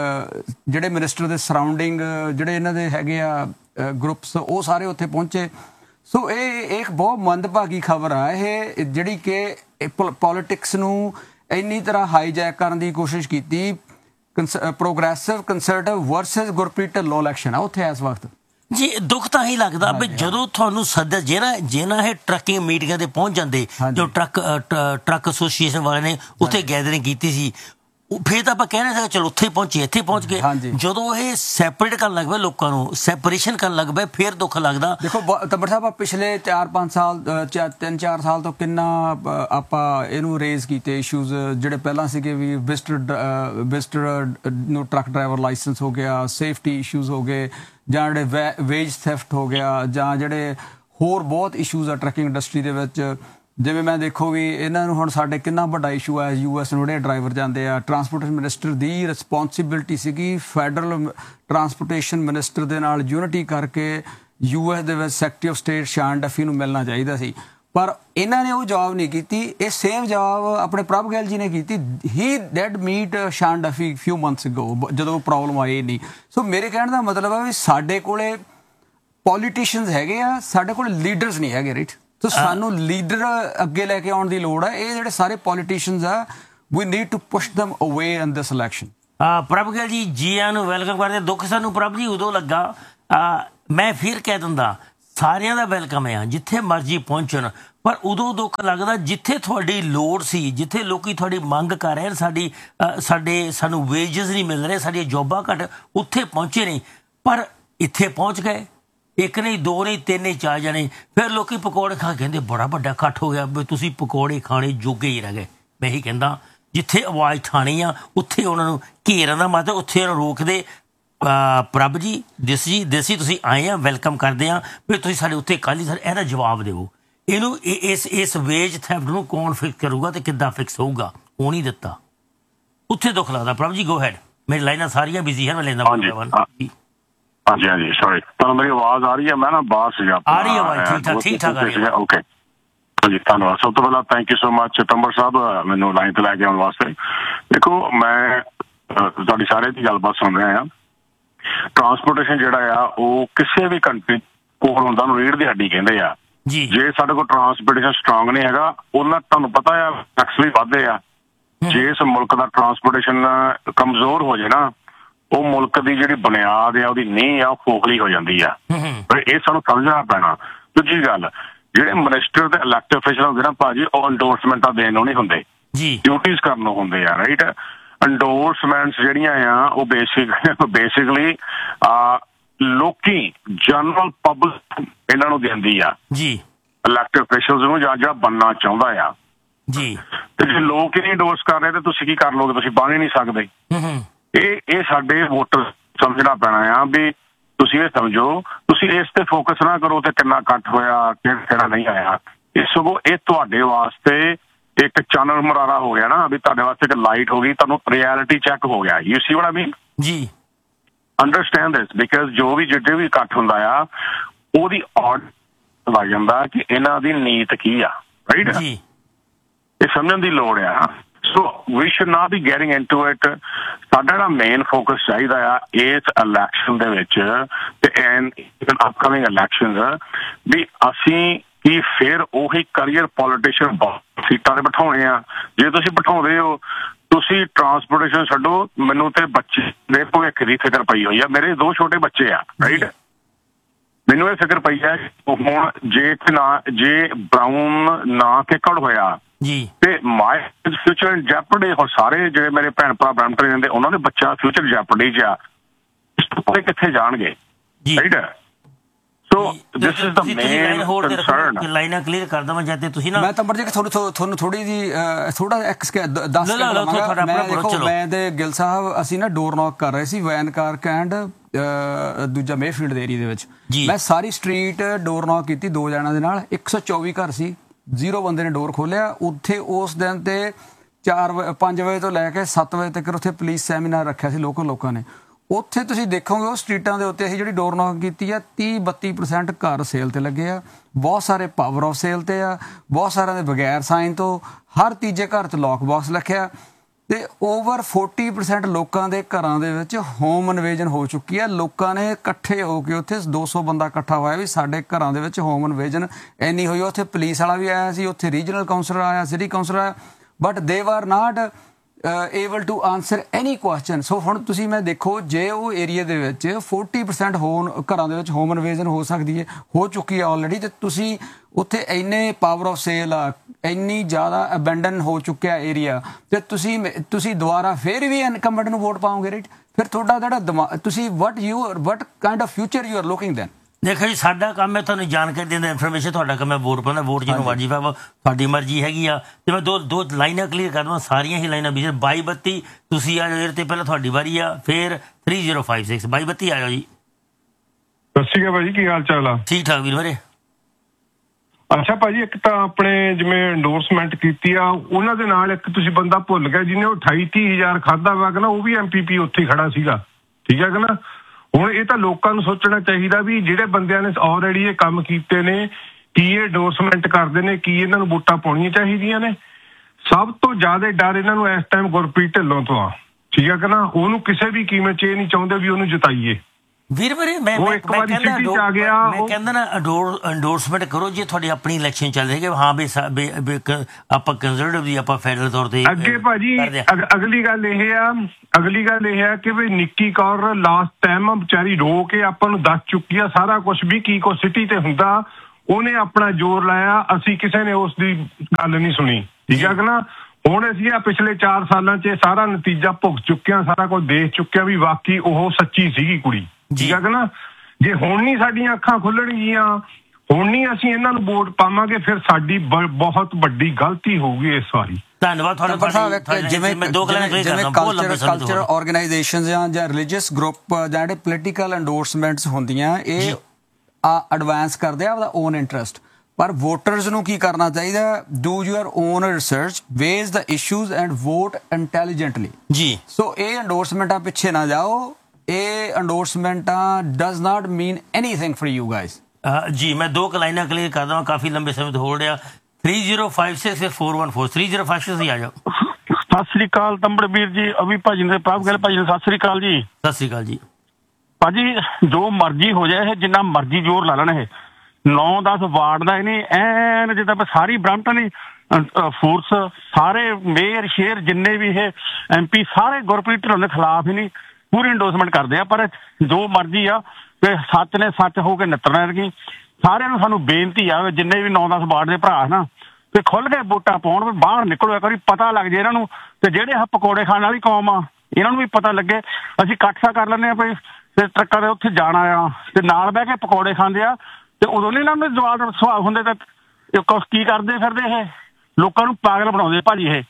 ਜਿਹੜੇ ਮਿਨਿਸਟਰ ਦੇ ਸਰਾਊਂਡਿੰਗ ਜਿਹੜੇ ਇਹਨਾਂ ਦੇ ਹੈਗੇ ਆ ਗਰੁੱਪਸ, ਉਹ ਸਾਰੇ ਉੱਥੇ ਪਹੁੰਚੇ। ਸੋ ਇਹ ਇੱਕ ਬਹੁਤ ਮੰਦਭਾਗੀ ਖਬਰ ਆ ਇਹ, ਜਿਹੜੀ ਕਿ ਪੋਲੀਟਿਕਸ ਨੂੰ ਇੰਨੀ ਤਰ੍ਹਾਂ ਹਾਈਜੈਕ ਕਰਨ ਦੀ ਕੋਸ਼ਿਸ਼ ਕੀਤੀ। Progressive conservative versus Gurpreet Dhillon election ਆ ਉੱਥੇ ਇਸ ਵਕਤ
ਜੀ। ਦੁੱਖ ਤਾਂ ਹੀ ਲੱਗਦਾ ਵੀ ਜਦੋਂ ਤੁਹਾਨੂੰ ਸੱਦਾ ਜਿਹੜਾ ਜਿਹਨਾਂ ਇਹ ਟਰੱਕਿੰਗ ਮੀਟਿੰਗਾਂ 'ਤੇ ਪਹੁੰਚ ਜਾਂਦੇ, ਜੋ ਟਰੱਕ ਟਰੱਕ ਐਸੋਸੀਏਸ਼ਨ ਵਾਲਿਆਂ ਨੇ ਉੱਥੇ ਗੈਦਰਿੰਗ ਕੀਤੀ ਸੀ, ਫਿਰ ਤਾਂ ਆਪਾਂ ਕਹਿ ਨਹੀਂ ਸਕਦੇ ਚਲੋ ਉੱਥੇ ਪਹੁੰਚੇ, ਇੱਥੇ ਪਹੁੰਚ ਗਏ। ਜਦੋਂ ਇਹ ਸੈਪਰੇਟ ਕਰਨ ਲੱਗ ਪਏ, ਲੋਕਾਂ ਨੂੰ ਸੈਪਰੇਸ਼ਨ ਕਰਨ ਲੱਗ ਪਏ, ਫਿਰ ਦੁੱਖ ਲੱਗਦਾ।
ਦੇਖੋ ਤੰਬਰ ਸਾਹਿਬ, ਪਿਛਲੇ ਚਾਰ ਪੰਜ ਸਾਲ ਤਿੰਨ ਚਾਰ ਸਾਲ ਤੋਂ ਕਿੰਨਾ ਆਪਾਂ ਇਹਨੂੰ ਰੇਜ਼ ਕੀਤੇ ਇਸ਼ੂਜ਼, ਜਿਹੜੇ ਪਹਿਲਾਂ ਸੀਗੇ ਵੀ ਵਿਜ਼ਟਰ ਵਿਜ਼ਟਰ ਨੂੰ ਟਰੱਕ ਡਰਾਈਵਰ ਲਾਇਸੈਂਸ ਹੋ ਗਿਆ, ਸੇਫਟੀ ਇਸ਼ੂਜ਼ ਹੋ ਗਏ, ਜਾਂ ਜਿਹੜੇ ਵੇਜ ਥੈਫਟ ਹੋ ਗਿਆ, ਜਾਂ ਜਿਹੜੇ ਹੋਰ ਬਹੁਤ ਇਸ਼ੂਜ਼ ਆ ਟਰੱਕਿੰਗ ਇੰਡਸਟਰੀ ਦੇ ਵਿੱਚ। ਜਿਵੇਂ ਮੈਂ ਦੇਖੋ ਵੀ ਇਹਨਾਂ ਨੂੰ ਹੁਣ ਸਾਡੇ ਕਿੰਨਾ ਵੱਡਾ ਇਸ਼ੂ ਹੈ, ਯੂ ਐਸ ਨੂੰ ਜਿਹੜੇ ਡਰਾਈਵਰ ਜਾਂਦੇ ਆ, ਟਰਾਂਸਪੋਰਟੇਸ਼ਨ ਮਿਨਿਸਟਰ ਦੀ ਰਿਸਪੌਂਸਿਬਿਲਿਟੀ ਸੀਗੀ ਫੈਡਰਲ ਟਰਾਂਸਪੋਰਟੇਸ਼ਨ ਮਿਨਿਸਟਰ ਦੇ ਨਾਲ ਯੂਨਿਟੀ ਕਰਕੇ ਯੂ ਐਸ ਦੇ ਵਿੱਚ secretary of state Shan Duffy ਨੂੰ ਮਿਲਣਾ ਚਾਹੀਦਾ ਸੀ, ਪਰ ਇਹਨਾਂ ਨੇ ਉਹ ਜਵਾਬ ਨਹੀਂ ਕੀਤੀ। ਇਹ ਸੇਮ ਜਵਾਬ ਆਪਣੇ ਪ੍ਰਭ ਗਿੱਲ ਜੀ ਨੇ ਕੀਤੀ। ਹੀ ਡੈਡ ਮੀਟ ਸ਼ਾਨ ਡਫੀ ਫਿਊ ਮੰਥਸ ਅਗੋ, ਜਦੋਂ ਪ੍ਰੋਬਲਮ ਆਈ ਨਹੀਂ। ਸੋ ਮੇਰੇ ਕਹਿਣ ਦਾ ਮਤਲਬ ਹੈ ਵੀ ਸਾਡੇ ਕੋਲੇ ਪੋਲੀਟੀਸ਼ੀਅਨਸ ਹੈਗੇ ਆ, ਸਾਡੇ ਕੋਲ ਲੀਡਰਸ ਨਹੀਂ ਹੈਗੇ, ਰਾਈਟ। ਸੋ ਸਾਨੂੰ ਲੀਡਰ ਅੱਗੇ ਲੈ ਕੇ ਆਉਣ ਦੀ ਲੋੜ ਹੈ। ਇਹ ਜਿਹੜੇ ਸਾਰੇ ਪੋਲੀਟੀਸ਼ੀਅਨਸ ਆ, ਵੀ ਨੀਡ ਟੂ ਪੁਸ਼ ਦਮ ਅਵੇ ਇਨ ਦਿਸ ਇਲੈਕਸ਼ਨ।
ਪ੍ਰਭ ਗਿੱਲ ਜੀ, ਜੀ ਆਇਆਂ ਨੂੰ ਵੈਲਕਮ ਕਰਦੇ। ਦੁੱਖ ਸਾਨੂੰ ਪ੍ਰਭ ਜੀ ਉਦੋਂ ਲੱਗਾ, ਮੈਂ ਫਿਰ ਕਹਿ ਦਿੰਦਾ ਸਾਰਿਆਂ ਦਾ ਵੈਲਕਮ ਆ ਜਿੱਥੇ ਮਰਜ਼ੀ ਪਹੁੰਚਣ, ਪਰ ਉਦੋਂ ਦੁੱਖ ਲੱਗਦਾ ਜਿੱਥੇ ਤੁਹਾਡੀ ਲੋੜ ਸੀ, ਜਿੱਥੇ ਲੋਕੀ ਤੁਹਾਡੀ ਮੰਗ ਕਰ ਰਹੇ, ਸਾਡੀ ਸਾਡੇ ਸਾਨੂੰ ਵੇਜਸ ਨਹੀਂ ਮਿਲ ਰਹੇ, ਸਾਡੀਆਂ ਜੋਬਾਂ ਘੱਟ, ਉੱਥੇ ਪਹੁੰਚੇ ਨਹੀਂ। ਪਰ ਇੱਥੇ ਪਹੁੰਚ ਗਏ, ਇੱਕ ਨਹੀਂ, ਦੋ ਨਹੀਂ, ਤਿੰਨ ਨਹੀਂ, ਚਾਰ ਜਣੇ। ਫਿਰ ਲੋਕੀ ਪਕੌੜੇ ਖਾ ਕਹਿੰਦੇ ਬੜਾ ਵੱਡਾ ਇਕੱਠ ਹੋ ਗਿਆ, ਵੀ ਤੁਸੀਂ ਪਕੌੜੇ ਖਾਣੇ ਜੋਗੇ ਹੀ ਰਹਿ ਗਏ। ਮੈਂ ਇਹੀ ਕਹਿੰਦਾ ਜਿੱਥੇ ਆਵਾਜ਼ ਠਾਣੀ ਆ ਉੱਥੇ ਉਹਨਾਂ ਨੂੰ ਘੇਰਨ ਦਾ ਮਤਲਬ ਉੱਥੇ ਉਹਨਾਂ ਨੂੰ ਰੋਕਦੇ। ਪ੍ਰਭ ਜੀ, ਦਿਸ ਜੀ ਦੇਸੀ ਤੁਸੀਂ ਆਏ ਆ, ਵੈਲਕਮ ਕਰਦੇ ਆ, ਵੀ ਤੁਸੀਂ ਸਾਡੇ ਉੱਤੇ ਕੱਲ੍ਹ ਹੀ ਸਰ ਇਹਦਾ ਜਵਾਬ ਦਿਓ। ਇਹਨੂੰ ਇਸ ਇਸ ਵੇਜ ਥੈਫਟ ਨੂੰ ਕੌਣ ਫਿਕਸ ਕਰੂਗਾ ਤੇ ਕਿੱਦਾਂ ਫਿਕਸ ਹੋਊਗਾ, ਉਹ ਨਹੀਂ ਦਿੱਤਾ। ਉੱਥੇ ਦੁੱਖ ਲੱਗਦਾ। ਪ੍ਰਭ ਜੀ ਗੋ ਹੈਡ, ਮੇਰੀ ਲਾਈਨਾਂ ਸਾਰੀਆਂ ਬਿਜ਼ੀ ਹਨ, ਮੈਂ ਲੈਂਦਾ।
ਹਾਂਜੀ ਹਾਂਜੀ, ਸੌਰੀ, ਤੁਹਾਨੂੰ ਮੇਰੀ ਆਵਾਜ਼ ਆ ਰਹੀ ਹੈ? ਮੈਂ ਨਾ ਬਾਹਰ ਸੀਗਾ।
ਆ ਰਹੀ ਆਵਾਜ਼? ਠੀਕ ਠਾਕ ਠੀਕ ਠਾਕ ਆ ਰਹੀ ਹੈ।
ਓਕੇ ਜੀ, ਧੰਨਵਾਦ। ਸਭ ਤੋਂ ਪਹਿਲਾਂ ਥੈਂਕ ਯੂ ਸੋ ਮਚ ਤੰਬਰ ਸਾਹਿਬ, ਮੈਨੂੰ ਲਾਈਨ ਤੇ ਲੈ ਕੇ ਆਉਣ ਵਾਸਤੇ। ਦੇਖੋ, ਮੈਂ ਤੁਹਾਡੀ ਸਾਰੇ ਦੀ ਗੱਲਬਾਤ ਸੁਣ ਰਿਹਾ ਹਾਂ। ਟਰਾਂਸਪੋਰਟੇਸ਼ਨ ਜਿਹੜਾ ਆ ਉਹ ਕਿਸੇ ਵੀ ਕੰਟਰੀ ਕੋਲ ਹੁੰਦਾ, ਉਹਨੂੰ ਰੀੜ੍ਹ ਦੀ ਹੱਡੀ ਕਹਿੰਦੇ ਆ ਜੀ। ਜੇ ਸਾਡੇ ਕੋਲ ਟਰਾਂਸਪੋਰਟੇਸ਼ਨ ਸਟਰੋਂਗ ਨਹੀਂ ਹੈਗਾ, ਉਹਨਾਂ ਤੁਹਾਨੂੰ ਪਤਾ ਆ ਟੈਕਸ ਵੀ ਵੱਧਦੇ ਆ। ਜੇ ਇਸ ਮੁਲਕ ਦਾ ਟਰਾਂਸਪੋਰਟੇਸ਼ਨ ਕਮਜ਼ੋਰ ਹੋ ਜਾਏ ਨਾ, ਉਹ ਮੁਲਕ ਦੀ ਜਿਹੜੀ ਬੁਨਿਆਦ ਆ, ਉਹਦੀ ਨੀਂਹ ਆ, ਉਹ ਖੋਖਲੀ ਹੋ ਜਾਂਦੀ ਆ। ਪਰ ਇਹ ਸਾਨੂੰ ਸਮਝਣਾ ਪੈਣਾ। ਦੂਜੀ ਗੱਲ, ਜਿਹੜੇ ਮਿਨਿਸਟਰ ਤੇ ਇਲੈਕਟਿਡ ਅਫੀਸ਼ਲ ਹੁੰਦੇ ਨਾ ਭਾਜੀ, ਉਹ ਇੰਡੋਰਸਮੈਂਟਾਂ ਦੇਣ ਨੂੰ ਨਹੀਂ ਹੁੰਦੇ, ਡਿਊਟੀਜ਼ ਕਰਨ ਨੂੰ ਹੁੰਦੇ ਆ, ਰਾਈਟ। ਇੰਡੋਰਸਮੈਂਟਸ ਜਿਹੜੀਆਂ ਆ ਉਹ ਬੇਸਿਕ ਬੇਸਿਕਲੀ ਲੋਕੀ ਜਨਰਲ ਪਬਲਿਕ ਇਹਨਾਂ ਨੂੰ ਦਿੰਦੀ ਆ ਜੀ, ਇਲੈਕਟਿਡ ਅਫੀਸ਼ਲਸ ਨੂੰ, ਜਾਂ ਜਿਹੜਾ ਬਣਨਾ ਚਾਹੁੰਦਾ ਆ ਜੀ। ਤੇ ਜੇ ਲੋਕ ਹੀ ਨਹੀਂ ਇੰਡੋਰਸ ਕਰ ਰਹੇ ਤੇ ਤੁਸੀਂ ਕੀ ਕਰ ਲੋਗੇ? ਤੁਸੀਂ ਬਣ ਹੀ ਨਹੀਂ ਸਕਦੇ। ਇਹ ਇਹ ਸਾਡੇ ਵੋਟਰ ਸਮਝਣਾ ਪੈਣਾ ਆ ਵੀ ਤੁਸੀਂ ਇਹ ਸਮਝੋ, ਤੁਸੀਂ ਇਸ ਤੇ ਫੋਕਸ ਨਾ ਕਰੋ ਤੇ ਕਿੰਨਾ ਕੱਟ ਹੋਇਆ, ਕਿਹੜਾ ਨਹੀਂ ਆਇਆ। ਇਹ ਸਗੋਂ ਇਹ ਤੁਹਾਡੇ ਵਾਸਤੇ ਇੱਕ ਚਾਨਣ ਮੁਰਾਰਾ ਹੋ ਗਿਆ ਨਾ, ਵੀ ਤੁਹਾਡੇ ਵਾਸਤੇ ਇੱਕ ਲਾਈਟ ਹੋ ਗਈ, ਤੁਹਾਨੂੰ ਰਿਐਲਿਟੀ ਚੈੱਕ ਹੋ ਗਿਆ। ਯੂ ਸੀ ਵਾਟ ਆਈ ਮੀਨ ਜੀ। ਅੰਡਰਸਟੈਂਡ ਦਿਸ, ਬਿਕਾਜ਼ ਜੋ ਵੀ ਜਿੱਡੇ ਵੀ ਇਕੱਠ ਹੁੰਦਾ ਆ, ਉਹਦੀ ਆਰਡਰ ਲੱਗ ਜਾਂਦਾ ਕਿ ਇਹਨਾਂ ਦੀ ਨੀਤ ਕੀ ਆ, ਰਾਈਟ। ਇਹ ਸਮਝਣ ਦੀ ਲੋੜ ਆ। ਸੋ ਵੀ should not be getting into it. ਸਾਡਾ ਜਿਹੜਾ ਮੇਨ ਫੋਕਸ ਚਾਹੀਦਾ ਆ ਇਸ ਇਲੈਕਸ਼ਨ ਦੇ ਵਿੱਚ ਤੇ ਐਂਡ ਅਪਕਮਿੰਗ ਇਲੈਕਸ਼ਨਸ, ਵੀ ਅਸੀਂ ਕੀ ਫਿਰ ਉਹੀ ਕਰੀਅਰ ਪੋਲੀਟੀਸ਼ੀਅਨ ਸੀਟਾਂ ਤੇ ਬਿਠਾਉਣੇ ਆ। ਜੇ ਤੁਸੀਂ ਬਿਠਾਉਂਦੇ ਹੋ, ਤੁਸੀਂ ਟਰਾਂਸਪੋਰਟੇਸ਼ਨ ਛੱਡੋ, ਮੈਨੂੰ ਤੇ ਬੱਚੇ ਦੇ ਭਵਿੱਖ ਦੀ ਫਿਕਰ ਪਈ ਹੋਈ ਆ। ਮੇਰੇ ਦੋ ਛੋਟੇ ਬੱਚੇ ਆ, ਰਾਈਟ। ਮੈਨੂੰ ਇਹ ਫਿਕਰ ਪਈ ਹੈ ਹੁਣ ਜੇ ਨਾ ਜੇ ਬਰਾਊਨ ਨਾ ਕਿਕੜ ਹੋਇਆ ਜੀ ਤੇ ਮਾਈ ਫਿਊਚਰ ਇਨ ਜੈਪਰਡੀ। ਹੁਣ ਸਾਰੇ ਜਿਹੜੇ ਮੇਰੇ ਭੈਣ ਭਰਾ ਬ੍ਰੈਂਪਟਨ ਰਹਿੰਦੇ, ਉਹਨਾਂ ਦੇ ਬੱਚਾ ਫਿਊਚਰ ਜੈਪਰਡੀ 'ਚ ਆ, ਇਸ ਤੋਂ ਕਿੱਥੇ ਜਾਣਗੇ, right. So this is the main concern.
ਲਾਈਨਾਂ ਕਲੀਅਰ ਕਰ ਦਵਾਂ ਜਾਂ ਤੇ ਤੁਸੀਂ ਨਾ,
ਮੈਂ ਤਾਂ ਬਰਜੇ ਤੁਹਾਨੂੰ ਤੁਹਾਨੂੰ ਥੋੜੀ ਜੀ ਥੋੜਾ ਦੱਸ ਕੇ ਲਵਾਂਗਾ। ਮੈਂ ਦੇਖੋ, ਮੈਂ ਤੇ ਗਿੱਲ ਸਾਹਿਬ ਅਸੀਂ ਨਾ ਡੋਰ ਨੌਕ ਕਰ ਰਹੇ ਸੀ ਵੈਨ ਕਾਰਕ ਐਂਡ ਦੂਜਾ ਮੇਫੀਲਡ ਦੇ ਏਰੀਆ ਦੇ ਵਿੱਚ। ਮੈਂ ਸਾਰੀ ਸਟਰੀਟ ਡੋਰ ਨੌਕ ਕੀਤੀ ਦੋ ਜਣਿਆਂ ਦੇ ਨਾਲ। ਇੱਕ ਸੌ ਚੌਵੀ ਘਰ ਸੀ, ਜ਼ੀਰੋ ਬੰਦੇ ਨੇ ਡੋਰ ਖੋਲਿਆ। ਉੱਥੇ ਉਸ ਦਿਨ ਤੇ ਚਾਰ ਪੰਜ ਵਜੇ ਤੋਂ ਲੈ ਕੇ ਸੱਤ ਵਜੇ ਤੱਕ ਉੱਥੇ ਪੁਲਿਸ ਸੈਮੀਨਾਰ ਰੱਖਿਆ ਸੀ ਲੋਕਲ ਲੋਕਾਂ ਨੇ। ਉੱਥੇ ਤੁਸੀਂ ਦੇਖੋਗੇ ਉਹ ਸਟਰੀਟਾਂ ਦੇ ਉੱਤੇ ਅਸੀਂ ਜਿਹੜੀ ਡੋਰ ਨੌਕ ਕੀਤੀ ਆ, ਤੀਹ ਬੱਤੀ ਪਰਸੈਂਟ ਘਰ ਸੇਲ ਤੇ ਲੱਗੇ ਆ, ਬਹੁਤ ਸਾਰੇ ਪਾਵਰ ਆਫ ਸੇਲ ਤੇ ਆ, ਬਹੁਤ ਸਾਰਿਆਂ ਦੇ ਬਗੈਰ ਸਾਈਨ ਤੋਂ। ਹਰ ਤੀਜੇ ਘਰ 'ਚ ਲੌਕ ਬਾਕਸ ਰੱਖਿਆ ਤੇ ਓਵਰ ਚਾਲੀ ਪਰਸੈਂਟ ਲੋਕਾਂ ਦੇ ਘਰਾਂ ਦੇ ਵਿੱਚ ਹੋਮ ਇਨਵੇਜਨ ਹੋ ਚੁੱਕੀ ਆ। ਲੋਕਾਂ ਨੇ ਇਕੱਠੇ ਹੋ ਕੇ ਉੱਥੇ ਦੋ ਸੌ ਬੰਦਾ ਇਕੱਠਾ ਹੋਇਆ ਵੀ ਸਾਡੇ ਘਰਾਂ ਦੇ ਵਿੱਚ ਹੋਮ ਇਨਵੇਜਨ ਇੰਨੀ ਹੋਈ। ਉੱਥੇ ਪੁਲਿਸ ਵਾਲਾ ਵੀ ਆਇਆ ਸੀ, ਉੱਥੇ ਰੀਜਨਲ ਕਾਉਂਸਲਰ ਆਇਆ, ਸਿਟੀ ਕਾਉਂਸਲਰ ਆਇਆ, but they are not able to answer any question. ਸੋ ਹੁਣ ਤੁਸੀਂ ਮੈਂ ਦੇਖੋ, ਜੇ ਉਹ ਏਰੀਆ ਦੇ ਵਿੱਚ ਚਾਲੀ ਪਰਸੈਂਟ ਹੋਣ ਘਰਾਂ ਦੇ ਵਿੱਚ ਹੋਮ ਇਨਵੇਜਨ ਹੋ ਸਕਦੀ ਹੈ, ਹੋ ਚੁੱਕੀ ਹੈ ਆਲਰੇਡੀ, ਤੇ ਤੁਸੀਂ ਉੱਥੇ ਇੰਨੇ ਪਾਵਰ ਆਫ ਸੇਲ ਆ, ਇੰਨੀ ਜ਼ਿਆਦਾ ਅਬੈਂਡਨ ਹੋ ਚੁੱਕਿਆ ਏਰੀਆ, ਤੇ ਤੁਸੀਂ ਤੁਸੀਂ ਦੁਬਾਰਾ ਫਿਰ ਵੀ ਇਨਕੰਬੈਂਟ ਨੂੰ ਵੋਟ ਪਾਓਗੇ, ਰਾਈਟ। ਫਿਰ ਤੁਹਾਡਾ ਜਿਹੜਾ ਦਿਮਾਗ, ਤੁਸੀਂ ਵਟ you what kind of future you are looking then.
ਦੇਖੋ ਜੀ, ਸਾਡਾ ਕੰਮ ਹੈ ਤੁਹਾਨੂੰ ਜਾਣਕਾਰੀ ਦੇਣ ਦਾ, ਇਨਫੋਰਮੇਸ਼ਨ। ਤੁਹਾਡਾ ਕੰਮ ਹੈ ਵੋਟ ਪਾਉਣਾ। ਵੋਟ ਜਿਹਨੂੰ ਮਰਜ਼ੀ ਪਾਓ, ਤੁਹਾਡੀ ਮਰਜ਼ੀ ਹੈਗੀ ਆ। ਤੇ ਮੈਂ ਦੋ ਦੋ ਲਾਈਨਾਂ ਕਲੀਅਰ ਕਰ ਦਵਾਂ, ਸਾਰੀਆਂ ਹੀ ਲਾਈਨਾਂ ਵੀ ਬਾਈ ਬੱਤੀ ਤੁਸੀਂ ਆ ਜਾਓ ਤੇ ਪਹਿਲਾਂ ਤੁਹਾਡੀ ਵਾਰੀ ਆ, ਫਿਰ ਥ੍ਰੀ ਜ਼ੀਰੋ ਫਾਈਵ ਸਿਕਸ ਬਾਈ ਬੱਤੀ ਆ ਜਾਓ ਜੀ।
ਸਤਿ ਸ਼੍ਰੀ ਅਕਾਲ ਭਾਜੀ, ਕੀ ਹਾਲ ਚਾਲ ਆ?
ਠੀਕ ਠਾਕ ਵੀਰ ਮੇਰੇ।
ਅੱਛਾ ਭਾਜੀ, ਇੱਕ ਤਾਂ ਆਪਣੇ ਜਿਵੇਂ ਇੰਡੋਰਸਮੈਂਟ ਕੀਤੀ ਆ, ਉਹਨਾਂ ਦੇ ਨਾਲ ਇੱਕ ਤੁਸੀਂ ਬੰਦਾ ਭੁੱਲ ਗਿਆ ਜਿਹਨੇ ਉਹ ਅਠਾਈ ਤੀਹ ਹਜ਼ਾਰ ਖਾਧਾ ਵਾ ਕਿ ਨਾ, ਉਹ ਵੀ ਐਮ ਪੀ ਪੀ ਉੱਥੇ ਖੜਾ ਸੀਗਾ, ਠੀਕ ਹੈ ਕਿ ਨਾ। ਹੁਣ ਇਹ ਤਾਂ ਲੋਕਾਂ ਨੂੰ ਸੋਚਣਾ ਚਾਹੀਦਾ ਵੀ ਜਿਹੜੇ ਬੰਦਿਆਂ ਨੇ ਆਲਰੇਡੀ ਇਹ ਕੰਮ ਕੀਤੇ ਨੇ, ਕੀ ਇਹ endorsement ਕਰਦੇ ਨੇ, ਕੀ ਇਹਨਾਂ ਨੂੰ ਵੋਟਾਂ ਪਾਉਣੀਆਂ ਚਾਹੀਦੀਆਂ ਨੇ। ਸਭ ਤੋਂ ਜ਼ਿਆਦਾ ਡਰ ਇਹਨਾਂ ਨੂੰ ਇਸ ਟਾਈਮ ਗੁਰਪ੍ਰੀਤ ਢਿੱਲੋਂ ਤੋਂ ਆ, ਠੀਕ ਹੈ ਕਿ ਨਾ। ਉਹਨੂੰ ਕਿਸੇ ਵੀ ਕੀਮਤ 'ਚ ਇਹ ਨਹੀਂ ਚਾਹੁੰਦੇ ਵੀ ਉਹਨੂੰ ਜਿਤਾਈਏ।
ਵੀਰ ਵੀਰੇ ਮੈਂ
ਉਹ ਇੱਕ ਵਾਰੀ ਸਿਟੀ 'ਚ ਆ ਗਿਆ,
ਮੈਂ ਕਹਿੰਦਾ ਨਾ ਐਂਡੋਰਸਮੈਂਟ ਕਰੋ ਜੇ ਤੁਹਾਡੀ ਆਪਣੀ ਇਲੈਕਸ਼ਨ ਚੱਲ ਰਹੀ ਹੈ, ਹਾਂ ਵੀ ਆਪਾਂ ਕੰਜ਼ਰਵੇਟਿਵ ਦੀ ਆਪਾਂ ਫੈਡਰਲ ਤੌਰ ਤੇ
ਅੱਗੇ ਭਾਜੀ ਅਗਲੀ ਗੱਲ ਇਹ ਆ ਅਗਲੀ ਗੱਲ ਇਹ ਆ ਕਿ ਵੀ ਨਿੱਕੀ ਕੌਰ ਲਾਸਟ ਟਾਈਮ ਵਿਚਾਰੀ ਰੋ ਕੇ ਆਪਾਂ ਨੂੰ ਦੱਸ ਚੁੱਕੀ ਆ ਸਾਰਾ ਕੁਝ ਵੀ ਕੀ ਕੁਛ ਸਿਟੀ ਤੇ ਹੁੰਦਾ। ਉਹਨੇ ਆਪਣਾ ਜ਼ੋਰ ਲਾਇਆ, ਅਸੀਂ ਕਿਸੇ ਨੇ ਉਸ ਦੀ ਗੱਲ ਨਹੀਂ ਸੁਣੀ, ਠੀਕ ਹੈ ਕਿ ਨਾ। ਹੁਣ ਅਸੀਂ ਆ ਪਿਛਲੇ ਚਾਰ ਸਾਲਾਂ 'ਚ ਸਾਰਾ ਨਤੀਜਾ ਭੁਗਤ ਚੁੱਕੇ ਹਾਂ, ਸਾਰਾ ਕੁਝ ਦੇਖ ਚੁੱਕੇ ਹਾਂ ਵੀ ਵਾਕਈ ਉਹ ਸੱਚੀ ਸੀਗੀ ਕੁੜੀ, ਠੀਕ ਹੈ ਕਿ ਨਾ। ਜੇ ਹੁਣ ਨਹੀਂ ਸਾਡੀਆਂ ਅੱਖਾਂ ਖੁੱਲਣਗੀਆਂ, ਹੁਣ ਨਹੀਂ ਅਸੀਂ ਇਹਨਾਂ ਨੂੰ ਵੋਟ ਪਾਵਾਂਗੇ, ਫਿਰ ਸਾਡੀ ਬਹੁਤ ਵੱਡੀ ਗਲਤੀ ਹੋਊਗੀ ਇਸ ਵਾਰੀ।
ਧੰਨਵਾਦ ਤੁਹਾਡਾ।
ਜਿਵੇਂ ਜਿਵੇਂ ਕਲਚਰ ਆਰਗੇਨਾਈਜੇਸ਼ਨਸ ਜਾਂ ਜਾਂ ਰਿਲੀਜੀਅਸ ਗਰੁੱਪ ਜਾਂ ਜਿਹੜੇ ਪੋਲੀਟੀਕਲ ਐਂਡੋਰਸਮੈਂਟਸ ਹੁੰਦੀਆਂ, ਇਹ ਐਡਵਾਂਸ ਕਰਦੇ ਆ ਆਪਦਾ ਓਨ ਇੰਟਰਸਟ। ਪਰ ਵੋਟਰਸ ਨੂੰ ਕੀ ਕਰਨਾ ਚਾਹੀਦਾ? Do your on research, ways the issues and vote ਇੰਟੈਲੀਜੈਂਟਲੀ ਜੀ। ਸੋ ਇਹ ਐਂਡੋਰਸਮੈਂਟਾਂ ਪਿੱਛੇ ਨਾ ਜਾਓ, ਇਹ ਐਂਡੋਰਸਮੈਂਟਾਂ does not mean anything for you guys.
ਜੀ ਮੈਂ ਦੋ ਕੁ ਲਾਈਨਾਂ ਕਲੀਅਰ ਕਰ ਦਵਾਂ, ਕਾਫੀ ਲੰਬੇ ਸਮੇਂ ਤੋਂ ਹੋਲਡ ਆ। Three zero five six four one four three zero five six ਹੀ ਆ ਜਾਓ।
ਸਤਿ ਸ੍ਰੀ ਅਕਾਲ ਤੰਬੜ ਵੀਰ ਜੀ, ਅਭੀ ਭਾਜੀ ਨੇ ਪ੍ਰਭ ਗੱਲ ਭਾਜੀ ਨੇ ਸਤਿ ਸ੍ਰੀ ਅਕਾਲ ਜੀ।
ਸਤਿ ਸ੍ਰੀ ਅਕਾਲ ਜੀ
ਭਾਜੀ। ਜੋ ਮਰਜ਼ੀ ਹੋ ਜਾਏ, ਇਹ ਜਿੰਨਾ ਮਰਜ਼ੀ ਜ਼ੋਰ ਲਾ ਲੈਣ, ਇਹ ਨੌ ਦਸ ਵਾਰਡ ਦਾ ਇਹਨੇ ਐਨ ਜਿੱਦਾਂ ਸਾਰੀ ਬ੍ਰੈਂਪਟਨ ਦੀ ਫੋਰਸ, ਸਾਰੇ ਮੇਅਰ ਸ਼ੇਰ ਜਿੰਨੇ ਵੀ ਇਹ ਐਮ ਪੀ ਸਾਰੇ ਗੁਰਪ੍ਰੀਤ ਢਿੱਲੋਂ ਦੇ ਖਿਲਾਫ ਹੀ ਨਹੀਂ ਪੂਰੀ ਇੰਡੋਰਸਮੈਂਟ ਕਰਦੇ ਆ। ਪਰ ਜੋ ਮਰਜ਼ੀ ਆ ਤੇ ਸੱਚ ਨੇ ਸੱਚ ਹੋ ਕੇ ਨਿੱਤਰਨਾ ਐਤਕੀ। ਸਾਰਿਆਂ ਨੂੰ ਸਾਨੂੰ ਬੇਨਤੀ ਆ, ਜਿੰਨੇ ਵੀ ਨੌ ਦਸ ਵਾਰਡ ਦੇ ਭਰਾ ਨਾ, ਤੇ ਖੁੱਲ੍ਹ ਕੇ ਵੋਟਾਂ ਪਾਉਣ, ਬਾਹਰ ਨਿਕਲੋ, ਇੱਕ ਵਾਰੀ ਪਤਾ ਲੱਗ ਜੇ ਇਹਨਾਂ ਨੂੰ। ਤੇ ਜਿਹੜੇ ਆਹ ਪਕੌੜੇ ਖਾਣ ਵਾਲੀ ਕੌਮ ਆ, ਇਹਨਾਂ ਨੂੰ ਵੀ ਪਤਾ ਲੱਗੇ। ਅਸੀਂ ਇਕੱਠਾ ਕਰ ਲੈਂਦੇ ਆ ਪਈ ਤੇ ਟਰੱਕਾਂ ਦੇ ਉੱਥੇ ਜਾਣਾ ਆ ਤੇ ਨਾਲ ਬਹਿ ਕੇ ਪਕੌੜੇ ਖਾਂਦੇ ਆ, ਤੇ ਉਦੋਂ ਨਹੀਂ ਇਹਨਾਂ ਨੂੰ ਜਵਾਬ ਸੁਭਾਅ ਹੁੰਦੇ। ਤੇ ਕੁਛ ਕੀ ਕਰਦੇ ਫਿਰਦੇ ਇਹ, ਲੋਕਾਂ ਨੂੰ ਪਾਗਲ ਬਣਾਉਂਦੇ ਭਾਜੀ। ਇਹ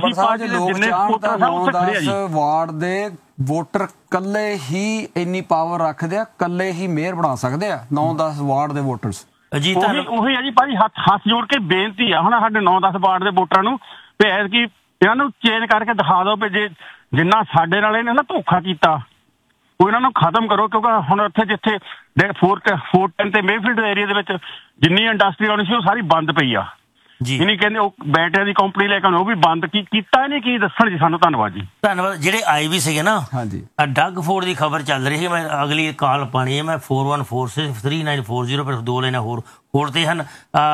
ਵਾਰਡ ਦੇ ਵੋਟਰ ਕੱਲੇ ਹੀ ਇੰਨੀ ਪਾਵਰ ਰੱਖਦੇ ਆ, ਕੱਲੇ ਹੀ ਮੇਅਰ ਬਣਾ ਸਕਦੇ ਆ ਨੌ ਦਸ ਵਾਰਡ ਦੇ ਵੋਟਰਸ।
ਉਹੀ ਆ ਜੀ ਭਾਜੀ, ਹੱਥ ਹੱਥ ਜੋੜ ਕੇ ਬੇਨਤੀ ਆ ਹੁਣ ਸਾਡੇ ਨੌ ਦਸ ਵਾਰਡ ਦੇ ਵੋਟਰਾਂ ਨੂੰ, ਤੇ ਐਤਕੀ ਇਹਨਾਂ ਨੂੰ ਚੇਂਜ ਕਰਕੇ ਦਿਖਾ ਦਿਓ ਵੀ ਜੇ ਜਿੰਨਾ ਸਾਡੇ ਨਾਲ ਇਹਨੇ ਨਾ ਧੋਖਾ ਕੀਤਾ, ਉਹ ਇਹਨਾਂ ਨੂੰ ਖਤਮ ਕਰੋ। ਕਿਉਂਕਿ ਹੁਣ ਉੱਥੇ ਜਿੱਥੇ ਫੋਰ ਫੋਰ ਟੈਨ ਤੇ ਮੇਫੀਲਡ ਏਰੀਆ ਦੇ ਵਿੱਚ ਜਿੰਨੀ ਇੰਡਸਟਰੀ ਆਉਣੀ ਸੀ ਉਹ ਸਾਰੀ ਬੰਦ ਪਈ ਆ ਜੀ। ਨਹੀਂ ਕਹਿੰਦੇ ਉਹ ਬੈਟਰੀਆਂ ਦੀ ਕੰਪਨੀ ਲੈ ਕੇ ਉਹ ਵੀ ਬੰਦ ਕੀ ਕੀਤਾ ਨਹੀਂ, ਕੀ ਦੱਸਣ ਜੀ ਸਾਨੂੰ। ਧੰਨਵਾਦ ਜੀ।
ਧੰਨਵਾਦ। ਜਿਹੜੇ ਆਏ ਵੀ ਸੀਗੇ ਨਾ, ਹਾਂਜੀ, ਡੱਗ ਫੋਰਡ ਦੀ ਖਬਰ ਚੱਲ ਰਹੀ ਹੈ। ਮੈਂ ਅਗਲੀ ਕਾਲ ਪਾਣੀ ਹੈ, ਮੈਂ four one four six three nine four zero ਪਰ ਦੋ ਲਾਈਨਾਂ ਹੋਰ ਹੋਰ ਤੇ ਹਨ।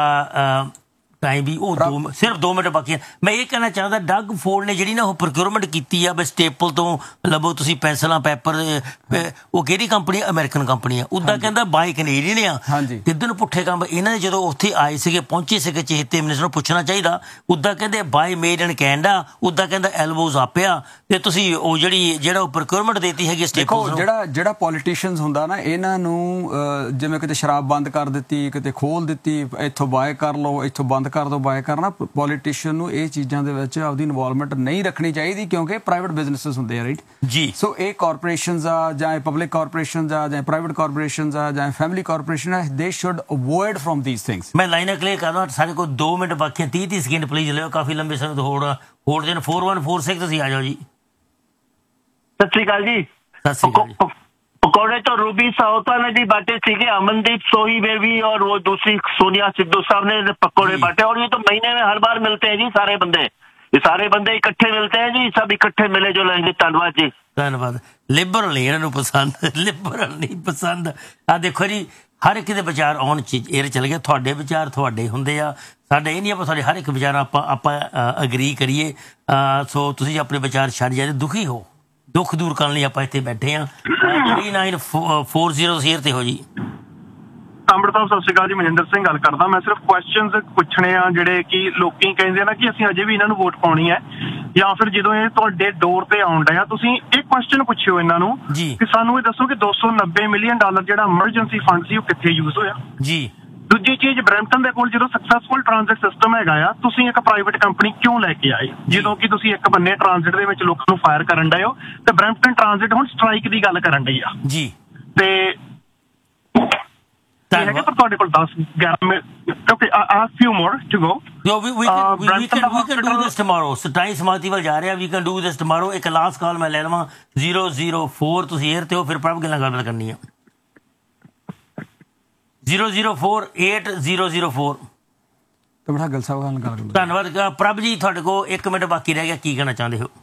ਟਾਈਮ ਵੀ ਉਹ ਦੋ ਸਿਰਫ ਦੋ ਮਿੰਟ ਬਾਕੀ ਹੈ। ਮੈਂ ਇਹ ਕਹਿਣਾ ਚਾਹੁੰਦਾ, ਡੱਗ ਫੋਰਡ ਨੇ ਜਿਹੜੀ ਨਾ ਉਹ ਪ੍ਰੋਕਿਊਰਮੈਂਟ ਕੀਤੀ ਆ, ਬਈ ਸਟੇਪਲ ਤੋਂ ਲੱਭੋ ਤੁਸੀਂ ਪੈਨਸਲਾਂ ਪੈਪਰ, ਉਹ ਕਿਹੜੀ ਕੰਪਨੀ? ਅਮਰੀਕਨ ਕੰਪਨੀ ਆ। ਉੱਦਾਂ ਕਹਿੰਦਾ ਬਾਈ ਕੈਨੇਡੀਅਨ ਆ। ਕਿੱਦਾਂ ਨੂੰ ਪੁੱਠੇ ਕੰਮ ਇਹਨਾਂ ਨੇ ਜਦੋਂ ਉੱਥੇ ਆਏ ਸੀਗੇ, ਪਹੁੰਚੇ ਸੀਗੇ, ਚੇਤੇ ਮਿਨਿਸਟਰ ਨੂੰ ਪੁੱਛਣਾ ਚਾਹੀਦਾ। ਉੱਦਾਂ ਕਹਿੰਦੇ ਬਾਈ ਮੇਡ ਇਨ ਕੈਨੇਡਾ, ਉੱਦਾਂ ਕਹਿੰਦਾ ਐਲਬੋਜ਼ ਆਪਿਆ, ਤੇ ਤੁਸੀਂ ਉਹ ਜਿਹੜੀ ਜਿਹੜਾ ਉਹ ਪ੍ਰੋਕਿਊਰਮੈਂਟ ਦੇਤੀ ਹੈਗੀ ਸਟੇਪਲ।
ਜਿਹੜਾ ਜਿਹੜਾ ਪੋਲੀਟੀਸ਼ੀਅਨਸ ਹੁੰਦਾ ਨਾ, ਇਹਨਾਂ ਨੂੰ ਜਿਵੇਂ ਕਿਤੇ ਸ਼ਰਾਬ ਬੰਦ ਕਰ ਦਿੱਤੀ, ਕਿਤੇ ਖੋਲ ਦਿੱਤੀ, ਇੱਥੋਂ ਬਾਏ ਕਰ ਲਓ, ਇੱਥੋਂ ਬੰਦ ਕਰ ਦੋ ਬਾਏ ਕਰਨਾ। ਪੋਲੀਟੀਸ਼ੀਅਨ ਨੂੰ ਇਹ ਚੀਜ਼ਾਂ ਦੇ ਵਿੱਚ ਆਪਦੀ ਇਨਵੋਲਵਮੈਂਟ ਨਹੀਂ ਰੱਖਣੀ ਚਾਹੀਦੀ, ਕਿਉਂਕਿ ਪ੍ਰਾਈਵੇਟ ਬਿਜ਼ਨੈਸਿਸ ਹੁੰਦੇ ਆ, ਰਾਈਟ ਜੀ। ਸੋ ਇਹ ਕਾਰਪੋਰੇਸ਼ਨਸ ਆ, ਜਾਂ ਪਬਲਿਕ ਕਾਰਪੋਰੇਸ਼ਨਸ ਆ, ਜਾਂ ਪ੍ਰਾਈਵੇਟ ਕਾਰਪੋਰੇਸ਼ਨਸ ਆ, ਜਾਂ ਫੈਮਿਲੀ ਕਾਰਪੋਰੇਸ਼ਨ ਆ, ਦੇ should avoid firm these things.
ਮੈਂ ਲਾਈਨਾਂ ਕਲੀਅਰ ਕਰਦਾ, ਸਾਡੇ ਕੋਲ ਦੋ ਮਿੰਟ ਬਾਕੀ ਹੈ, ਤੀਹ ਤੀਹ ਸੈਕਿੰਡ ਪਲੀਜ਼ ਲਿਓ, ਕਾਫੀ ਲੰਬੇ ਸਮੇਂ ਤੋਂ ਹੋੜ ਹੋੜ ਜਨ ਫੋਰ ਵਨ ਫੋਰ ਸਿਕਸ ਤੁਸੀਂ ਆ ਜਾਓ ਜੀ।
ਸਤਿ ਸ਼੍ਰੀ ਅਕਾਲ ਜੀ।
ਸਤਿ ਸ਼੍ਰੀ ਅਕਾਲ ਜੀ।
पकौड़े तो रूबी साहौता ने भी बांटे सीखे, अमनदीप सोही में भी, और वो दूसरी सोनिया सिद्धू साहब ने पकौड़े बांटे। और ये तो महीने में हर बार मिलते हैं जी, सारे बंदे ये सारे बंदे इकट्ठे मिलते हैं जी, सब इकट्ठे मिले जो लेंगे। धन्यवाद जी।
ਧੰਨਵਾਦ। ਲਿਬਰਲ ਨਹੀਂ ਇਹਨਾਂ ਨੂੰ ਪਸੰਦ, ਲਿਬਰਲ ਨਹੀਂ ਪਸੰਦ। ਆ ਦੇਖੋ ਜੀ, ਹਰ ਇੱਕ ਦੇ ਵਿਚਾਰ ਆਉਣ ਚ ਏਰ ਚਲ ਗਿਆ। ਤੁਹਾਡੇ ਵਿਚਾਰ ਤੁਹਾਡੇ ਹੁੰਦੇ ਆ, ਸਾਡੇ ਇਹ ਨਹੀਂ ਆਪਾਂ ਸਾਡੇ ਹਰ ਇੱਕ ਵਿਚਾਰ ਆਪਾਂ ਆਪਾਂ ਅਗਰੀ ਕਰੀਏ। ਸੋ ਤੁਸੀਂ ਆਪਣੇ ਵਿਚਾਰ ਛੱਡ ਜਾਂਦੇ, ਦੁਖੀ ਹੋ, ਦੁੱਖ ਦੂਰ ਕਰਨ ਲਈ ਆਪਾਂ ਇੱਥੇ ਬੈਠੇ ਹਾਂ। ਥ੍ਰੀ ਨਾਈਨ ਫੋਰ ਜ਼ੀਰੋ ਸੀਅਰ ਤੇ ਹੋ ਜੀ।
ਅੰਮ੍ਰਿਤ ਸਾਹਿਬ ਸਤਿ ਸ਼੍ਰੀ ਅਕਾਲ ਜੀ, ਮਨਿੰਦਰ ਸਿੰਘ ਗੱਲ ਕਰਦਾ। ਮੈਂ ਸਿਰਫ ਕੁਐਸਚਨਸ ਪੁੱਛਣੇ ਆ, ਜਿਹੜੇ ਕਿ ਲੋਕੀ ਕਹਿੰਦੇ ਨਾ ਕਿ ਅਸੀਂ ਅਜੇ ਵੀ ਇਹਨਾਂ ਨੂੰ ਵੋਟ ਪਾਉਣੀ ਹੈ, ਜਾਂ ਫਿਰ ਜਦੋਂ ਇਹ ਤੁਹਾਡੇ ਡੋਰ ਤੇ ਆਉਣ ਡਿਆ, ਤੁਸੀਂ ਇਹ ਕੁਐਸਚਨ ਪੁੱਛਿਓ ਇਹਨਾਂ ਨੂੰ ਕਿ ਸਾਨੂੰ ਇਹ ਦੱਸੋ ਕਿ ਦੋ ਸੌ ਨੱਬੇ ਮਿਲੀਅਨ ਡਾਲਰ ਜਿਹੜਾ ਐਮਰਜੈਂਸੀ ਫੰਡ ਸੀ ਉਹ ਕਿੱਥੇ ਯੂਜ਼ ਹੋਇਆ ਜੀ। ਦੂਜੀ ਚੀਜ਼, ਬਰੈਂਪਟਨ ਦੇ ਕੋਲ ਜਦੋਂ ਸਕਸੈਸਫੁਲ ਟ੍ਰਾਂਜ਼ਿਟ ਸਿਸਟਮ ਹੈਗਾ ਆ, ਤੁਸੀਂ ਇੱਕ ਪ੍ਰਾਈਵੇਟ ਕੰਪਨੀ ਕਿਉਂ ਲੈ ਕੇ ਆਏ? ਜਦੋਂ ਕਿ ਤੁਸੀਂ ਇੱਕ ਬੰਨੇ ਟ੍ਰਾਂਜ਼ਿਟ ਦੇ ਵਿੱਚ ਲੋਕਾਂ ਨੂੰ ਫਾਇਰ ਕਰਨ ਡਏ ਹੋ, ਤੇ ਬਰੈਂਪਟਨ ਟ੍ਰਾਂਜ਼ਿਟ ਹੁਣ ਸਟ੍ਰਾਈਕ ਦੀ ਗੱਲ ਕਰਨ ਡਈ ਆ
ਜੀ।
ਤੇ ਹੈਗੇ ਪਰ ਤੁਹਾਡੇ ਕੋਲ ਦਸ ਗਿਆਰਾਂ ਮਿੰਟ। ਓਕੇ, ਆ ਫਿਊ ਮੋਰ ਟੂ ਗੋ।
ਯੋ ਵੀ ਵੀ can we can do this tomorrow. ਸਟਾਈ ਸਮਾਤੀ ਵੱਲ ਜਾ ਰਿਹਾ, ਵੀ ਕੈਨ ਡੂ ਦਿਸ ਟੁਮਾਰੋ। ਇੱਕ ਲਾਸਟ ਕਾਲ ਮੈਂ ਲੈ ਲਵਾਂ, ਜ਼ੀਰੋ ਜ਼ੀਰੋ ਫੋਰ ਤੁਸੀਂ ਏਅਰ ਤੇ ਹੋ, ਫਿਰ ਪ੍ਰਭ ਗੱਲ ਗੱਲਬਾਤ ਕਰਨੀ ਆ। Zero zero four eight zero zero four.
ਤੰਬੜ ਸਾਹਿਬ ਗੱਲ ਸਾਹਿਬ ਨਾਲ ਗੱਲ ਕਰੋ।
ਧੰਨਵਾਦ। ਪ੍ਰਭ ਜੀ ਤੁਹਾਡੇ ਕੋਲ ਇੱਕ ਮਿੰਟ ਬਾਕੀ ਰਹਿ ਗਿਆ, ਕੀ ਕਹਿਣਾ ਚਾਹੁੰਦੇ ਹੋ?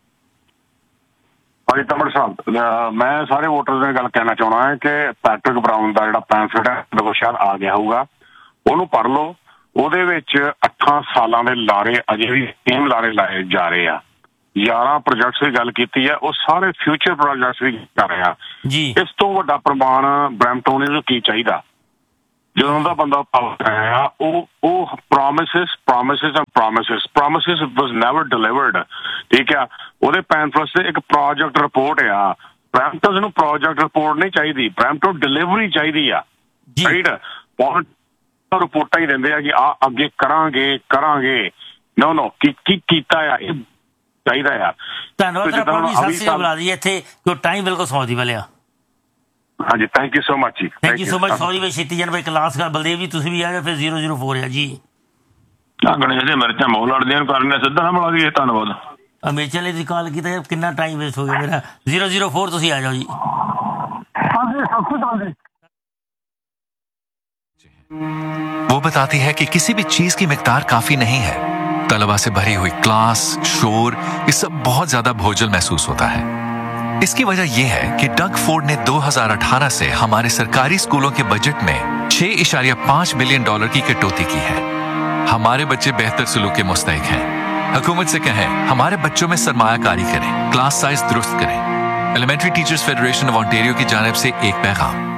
ਹਾਂਜੀ ਤੰਬੜ ਸਾਹਿਬ, ਅਹ ਮੈਂ ਸਾਰੇ ਵੋਟਰਸ ਨਾਲ ਗੱਲ ਕਹਿਣਾ ਚਾਹੁੰਦਾ ਹਾਂ ਕਿ ਪੈਟਰਿਕ ਬਰਾਊਨ ਦਾ ਜਿਹੜਾ ਪੈਂਫਲੇਟ ਹੈ ਦੇਖੋ ਸ਼ਾਇਦ ਆ ਗਿਆ ਹੋਊਗਾ, ਉਹਨੂੰ ਪੜ੍ਹ ਲਓ। ਉਹਦੇ ਵਿੱਚ ਅੱਠਾਂ ਸਾਲਾਂ ਦੇ ਲਾਰੇ ਅਜੇ ਵੀ ਸੇਮ ਲਾਰੇ ਲਾਏ ਜਾ ਰਹੇ ਆ। ਗਿਆਰਾਂ ਪ੍ਰੋਜੈਕਟਸ ਦੀ ਗੱਲ ਕੀਤੀ ਹੈ, ਉਹ ਸਾਰੇ ਫਿਊਚਰ ਪ੍ਰੋਜੈਕਟਸ ਵੀ ਕਰ ਰਹੇ ਆ
ਜੀ।
ਇਸ ਤੋਂ ਵੱਡਾ ਪ੍ਰਮਾਣ ਬਰੈਂਪਟਨ ਨੂੰ ਕੀ ਚਾਹੀਦਾ? ਜਦੋਂ ਦਾ ਬੰਦਾ ਪਾਵਰ ਆਇਆ ਉਹ ਉਹ ਪ੍ਰੋਮਿਸਿਸ ਪ੍ਰੋਮਿਸਿਸ ਐਂਡ ਪ੍ਰੋਮਿਸਿਸ ਪ੍ਰੋਮਿਸਿਸ ਵਾਸ ਨੈਵਰ ਡਿਲੀਵਰਡ। ਠੀਕ ਆ, ਉਹਦੇ ਪੈਨਫਲਸ ਤੇ ਇੱਕ ਪ੍ਰੋਜੈਕਟ ਰਿਪੋਰਟ ਆ। ਬਰੈਂਪਟਨ ਨੂੰ ਪ੍ਰੋਜੈਕਟ ਰਿਪੋਰਟ ਨਹੀਂ ਚਾਹੀਦੀ, ਬਰੈਂਪਟਨ ਡਿਲੀਵਰੀ ਚਾਹੀਦੀ ਆ। ਰਾਈਟ, ਰਿਪੋਰਟਾਂ ਹੀ ਦਿੰਦੇ ਆ ਕਿ ਆ ਅੱਗੇ ਕਰਾਂਗੇ ਕਰਾਂਗੇ। ਨੋ ਨੋ ਕੀ ਕੀ ਕੀਤਾ ਆ, ਇਹ ਚਾਹੀਦਾ ਆ।
ਧੰਨਵਾਦ। ਸਤਿ ਸ਼੍ਰੀ ਅਕਾਲ ਬੁਲਾ ਦਈਏ ਇੱਥੇ, ਕਿਉਂ ਟਾਈਮ ਬਿਲਕੁਲ ਸੌਦੀ ਵਾਲਿਆ।
ਹਾਂਜੀ ਥੈਂਕ ਯੂ ਸੋ ਮਚ ਜੀ।
Thank you so much. Sorry ਵੇ ਛੇਤੀ ਜਨ ਬਾਈ ਕਲਾਸ ਕਰ। ਬਲਦੇਵ ਜੀ ਤੁਸੀਂ ਵੀ ਆ ਜਾਓ ਫਿਰ। ਜ਼ੀਰੋ ਜ਼ੀਰੋ ਫੋਰ ਆ ਜੀ।
ਗਣੇਸ਼ ਜੀ ਮਿਰਚਾਂ ਮੋਹ ਲੜਦੀਆਂ ਨੂੰ ਕਰਨੇ ਸਿੱਧਾ ਨਾ ਮਿਲਾ ਦਈਏ। ਧੰਨਵਾਦ।
ਹਮੇਸ਼ਾ ਲਈ ਤੁਸੀਂ ਕਾਲ ਕੀਤਾ, ਕਿੰਨਾ ਟਾਈਮ ਵੇਸਟ ਹੋ ਗਿਆ ਮੇਰਾ। ਜ਼ੀਰੋ ਜ਼ੀਰੋ ਫੋਰ ਤੁਸੀਂ ਆ ਜਾਓ ਜੀ।
वो बताती है कि किसी भी चीज की मिकदार काफी नहीं है। तलबा से भरी हुई क्लास, शोर, ये सब बहुत ज्यादा बोझिल महसूस होता है। इसकी वजह यह है कि डग फोर्ड ने दो हज़ार अठारह से हमारे सरकारी स्कूलों के बजट में छह इशारिया पांच बिलियन डॉलर की कटौती की है। हमारे बच्चे बेहतर सलूक के मुस्तहिक हैं। हुकूमत से कहें हमारे बच्चों में सरमायाकारी करें, क्लास साइज दुरुस्त करें। Elementary teachers federation of Ontario की जानिब से एक पैगाम।